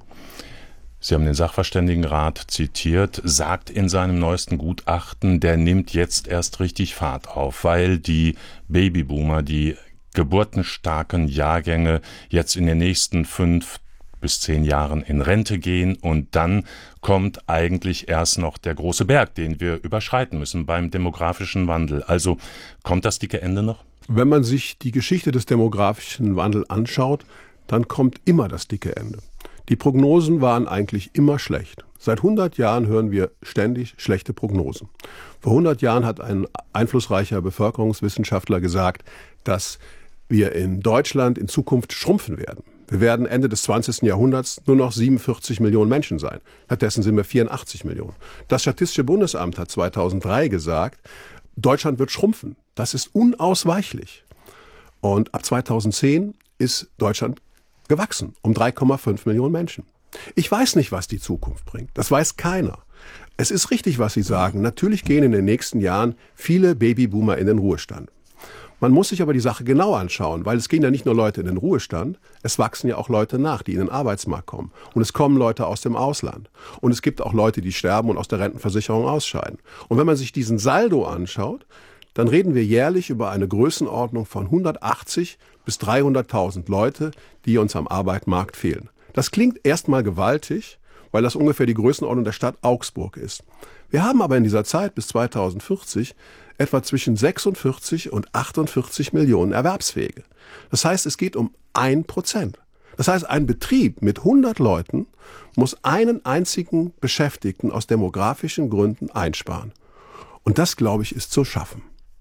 Sie haben den Sachverständigenrat zitiert, sagt in seinem neuesten Gutachten, der nimmt jetzt erst richtig Fahrt auf, weil die Babyboomer, die geburtenstarken Jahrgänge jetzt in den nächsten fünf bis zehn Jahren in Rente gehen und dann kommt eigentlich erst noch der große Berg, den wir überschreiten müssen beim demografischen Wandel. Also kommt das dicke Ende noch? Wenn man sich die Geschichte des demografischen Wandels anschaut, dann kommt immer das dicke Ende. Die Prognosen waren eigentlich immer schlecht. Seit hundert Jahren hören wir ständig schlechte Prognosen. Vor hundert Jahren hat ein einflussreicher Bevölkerungswissenschaftler gesagt, dass wir in Deutschland in Zukunft schrumpfen werden. Wir werden Ende des zwanzigsten Jahrhunderts nur noch siebenundvierzig Millionen Menschen sein. Stattdessen sind wir vierundachtzig Millionen. Das Statistische Bundesamt hat zweitausenddrei gesagt, Deutschland wird schrumpfen. Das ist unausweichlich. Und ab zweitausendzehn ist Deutschland gewachsen um drei Komma fünf Millionen Menschen. Ich weiß nicht, was die Zukunft bringt. Das weiß keiner. Es ist richtig, was Sie sagen. Natürlich gehen in den nächsten Jahren viele Babyboomer in den Ruhestand. Man muss sich aber die Sache genau anschauen, weil es gehen ja nicht nur Leute in den Ruhestand, es wachsen ja auch Leute nach, die in den Arbeitsmarkt kommen. Und es kommen Leute aus dem Ausland. Und es gibt auch Leute, die sterben und aus der Rentenversicherung ausscheiden. Und wenn man sich diesen Saldo anschaut, dann reden wir jährlich über eine Größenordnung von hundertachtzig bis dreihunderttausend Leute, die uns am Arbeitsmarkt fehlen. Das klingt erstmal gewaltig, weil das ungefähr die Größenordnung der Stadt Augsburg ist. Wir haben aber in dieser Zeit bis zweitausendvierzig etwa zwischen sechsundvierzig und achtundvierzig Millionen Erwerbsfähige. Das heißt, es geht um ein Prozent. Das heißt, ein Betrieb mit hundert Leuten muss einen einzigen Beschäftigten aus demografischen Gründen einsparen. Und das, glaube ich, ist zu schaffen.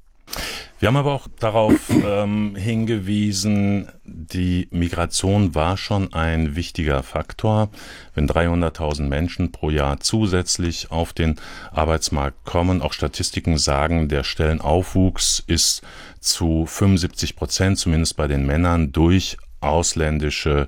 Wir haben aber auch darauf ähm, hingewiesen, die Migration war schon ein wichtiger Faktor. Wenn dreihunderttausend Menschen pro Jahr zusätzlich auf den Arbeitsmarkt kommen, auch Statistiken sagen, der Stellenaufwuchs ist zu fünfundsiebzig Prozent, zumindest bei den Männern, durch ausländische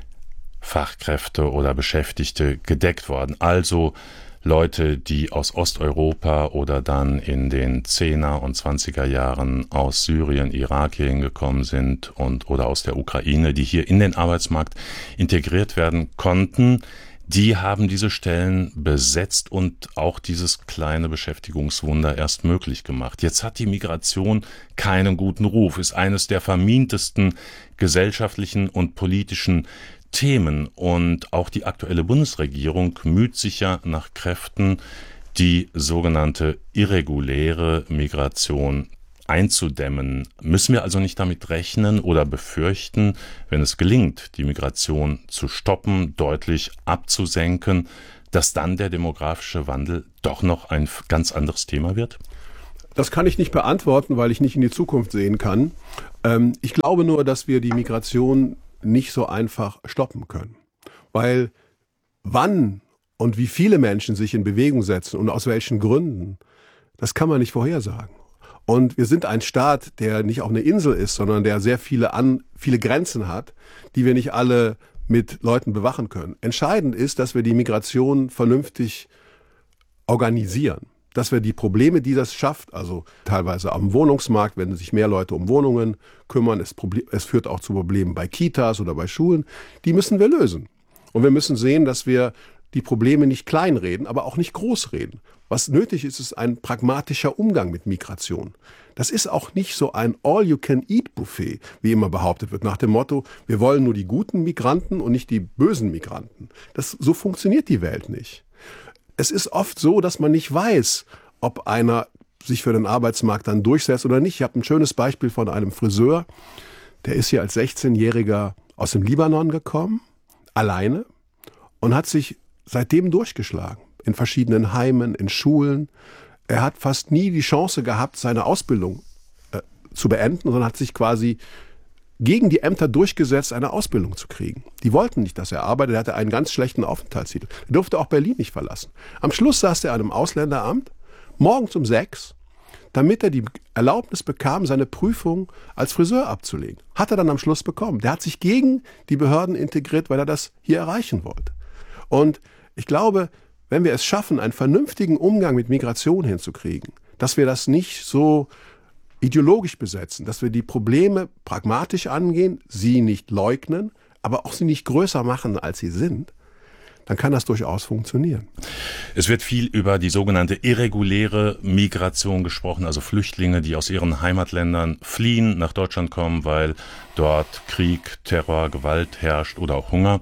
Fachkräfte oder Beschäftigte gedeckt worden. Also Leute, die aus Osteuropa oder dann in den Zehner und Zwanziger Jahren aus Syrien, Irak hier hingekommen sind und oder aus der Ukraine, die hier in den Arbeitsmarkt integriert werden konnten, die haben diese Stellen besetzt und auch dieses kleine Beschäftigungswunder erst möglich gemacht. Jetzt hat die Migration keinen guten Ruf, ist eines der vermintesten gesellschaftlichen und politischen Themen, und auch die aktuelle Bundesregierung müht sich ja nach Kräften, die sogenannte irreguläre Migration einzudämmen. Müssen wir also nicht damit rechnen oder befürchten, wenn es gelingt, die Migration zu stoppen, deutlich abzusenken, dass dann der demografische Wandel doch noch ein ganz anderes Thema wird? Das kann ich nicht beantworten, weil ich nicht in die Zukunft sehen kann. Ähm, ich glaube nur, dass wir die Migration nicht so einfach stoppen können. Weil wann und wie viele Menschen sich in Bewegung setzen und aus welchen Gründen, das kann man nicht vorhersagen. Und wir sind ein Staat, der nicht auch eine Insel ist, sondern der sehr viele, an, viele Grenzen hat, die wir nicht alle mit Leuten bewachen können. Entscheidend ist, dass wir die Migration vernünftig organisieren. Dass wir die Probleme, die das schafft, also teilweise am Wohnungsmarkt, wenn sich mehr Leute um Wohnungen kümmern, es, es führt auch zu Problemen bei Kitas oder bei Schulen, die müssen wir lösen. Und wir müssen sehen, dass wir die Probleme nicht kleinreden, aber auch nicht großreden. Was nötig ist, ist ein pragmatischer Umgang mit Migration. Das ist auch nicht so ein All-You-Can-Eat-Buffet, wie immer behauptet wird, nach dem Motto, wir wollen nur die guten Migranten und nicht die bösen Migranten. Das, so funktioniert die Welt nicht. Es ist oft so, dass man nicht weiß, ob einer sich für den Arbeitsmarkt dann durchsetzt oder nicht. Ich habe ein schönes Beispiel von einem Friseur, der ist hier als sechzehnjähriger aus dem Libanon gekommen, alleine, und hat sich seitdem durchgeschlagen. In verschiedenen Heimen, in Schulen. Er hat fast nie die Chance gehabt, seine Ausbildung äh, zu beenden, sondern hat sich quasi gegen die Ämter durchgesetzt, eine Ausbildung zu kriegen. Die wollten nicht, dass er arbeitet. Er hatte einen ganz schlechten Aufenthaltstitel. Er durfte auch Berlin nicht verlassen. Am Schluss saß er an einem Ausländeramt, morgens um sechs, damit er die Erlaubnis bekam, seine Prüfung als Friseur abzulegen. Hat er dann am Schluss bekommen. Der hat sich gegen die Behörden integriert, weil er das hier erreichen wollte. Und ich glaube, wenn wir es schaffen, einen vernünftigen Umgang mit Migration hinzukriegen, dass wir das nicht so ideologisch besetzen, dass wir die Probleme pragmatisch angehen, sie nicht leugnen, aber auch sie nicht größer machen, als sie sind, dann kann das durchaus funktionieren. Es wird viel über die sogenannte irreguläre Migration gesprochen, also Flüchtlinge, die aus ihren Heimatländern fliehen, nach Deutschland kommen, weil dort Krieg, Terror, Gewalt herrscht oder auch Hunger.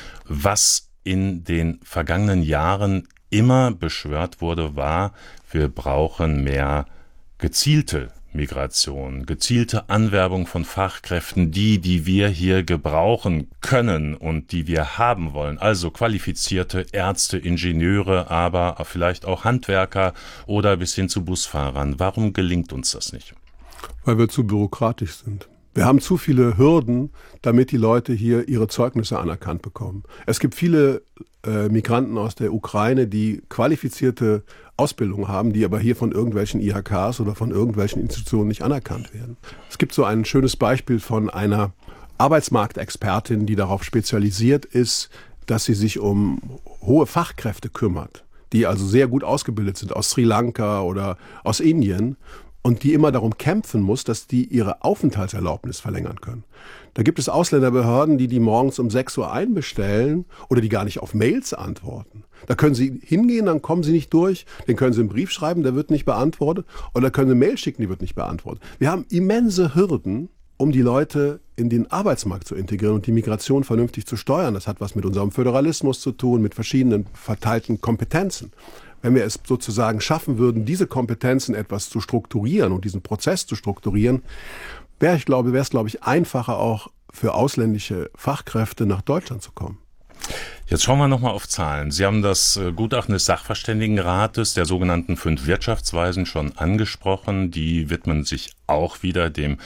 Was in den vergangenen Jahren immer beschwört wurde, war, wir brauchen mehr gezielte Migration, gezielte Anwerbung von Fachkräften, die, die wir hier gebrauchen können und die wir haben wollen. Also qualifizierte Ärzte, Ingenieure, aber vielleicht auch Handwerker oder bis hin zu Busfahrern. Warum gelingt uns das nicht? Weil wir zu bürokratisch sind. Wir haben zu viele Hürden, damit die Leute hier ihre Zeugnisse anerkannt bekommen. Es gibt viele äh, Migranten aus der Ukraine, die qualifizierte Ausbildung haben, die aber hier von irgendwelchen I H Ks oder von irgendwelchen Institutionen nicht anerkannt werden. Es gibt so ein schönes Beispiel von einer Arbeitsmarktexpertin, die darauf spezialisiert ist, dass sie sich um hohe Fachkräfte kümmert, die also sehr gut ausgebildet sind aus Sri Lanka oder aus Indien. Und die immer darum kämpfen muss, dass die ihre Aufenthaltserlaubnis verlängern können. Da gibt es Ausländerbehörden, die die morgens um sechs Uhr einbestellen oder die gar nicht auf Mails antworten. Da können sie hingehen, dann kommen sie nicht durch, den können sie einen Brief schreiben, der wird nicht beantwortet, oder können sie eine Mail schicken, die wird nicht beantwortet. Wir haben immense Hürden, um die Leute in den Arbeitsmarkt zu integrieren und die Migration vernünftig zu steuern. Das hat was mit unserem Föderalismus zu tun, mit verschiedenen verteilten Kompetenzen. Wenn wir es sozusagen schaffen würden, diese Kompetenzen etwas zu strukturieren und diesen Prozess zu strukturieren, wäre ich glaube, wäre es, glaube ich, einfacher auch für ausländische Fachkräfte nach Deutschland zu kommen. Jetzt schauen wir nochmal auf Zahlen. Sie haben das Gutachten des Sachverständigenrates der sogenannten fünf Wirtschaftsweisen schon angesprochen. Die widmen sich auch wieder dem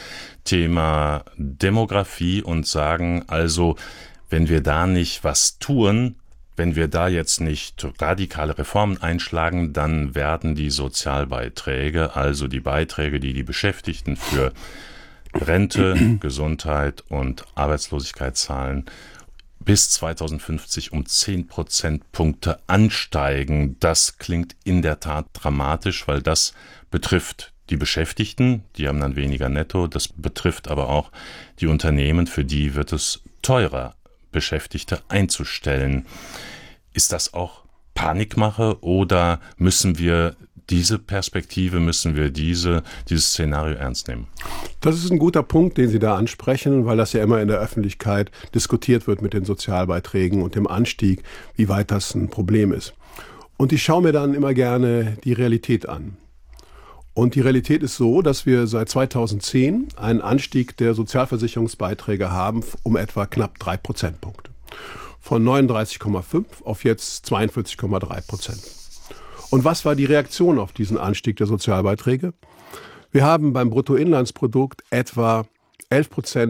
Thema Demografie und sagen also, wenn wir da nicht was tun, wenn wir da jetzt nicht radikale Reformen einschlagen, dann werden die Sozialbeiträge, also die Beiträge, die die Beschäftigten für Rente, Gesundheit und Arbeitslosigkeit zahlen, bis zweitausendfünfzig um zehn Prozentpunkte ansteigen. Das klingt in der Tat dramatisch, weil das betrifft die Beschäftigten, die haben dann weniger netto. Das betrifft aber auch die Unternehmen, für die wird es teurer, Beschäftigte einzustellen. Ist das auch Panikmache oder müssen wir diese Perspektive, müssen wir diese, dieses Szenario ernst nehmen? Das ist ein guter Punkt, den Sie da ansprechen, weil das ja immer in der Öffentlichkeit diskutiert wird mit den Sozialbeiträgen und dem Anstieg, wie weit das ein Problem ist. Und ich schaue mir dann immer gerne die Realität an. Und die Realität ist so, dass wir seit zweitausendzehn einen Anstieg der Sozialversicherungsbeiträge haben um etwa knapp drei Prozentpunkte. Von neununddreißig Komma fünf auf jetzt zweiundvierzig Komma drei Prozent. Und was war die Reaktion auf diesen Anstieg der Sozialbeiträge? Wir haben beim Bruttoinlandsprodukt etwa elf Prozent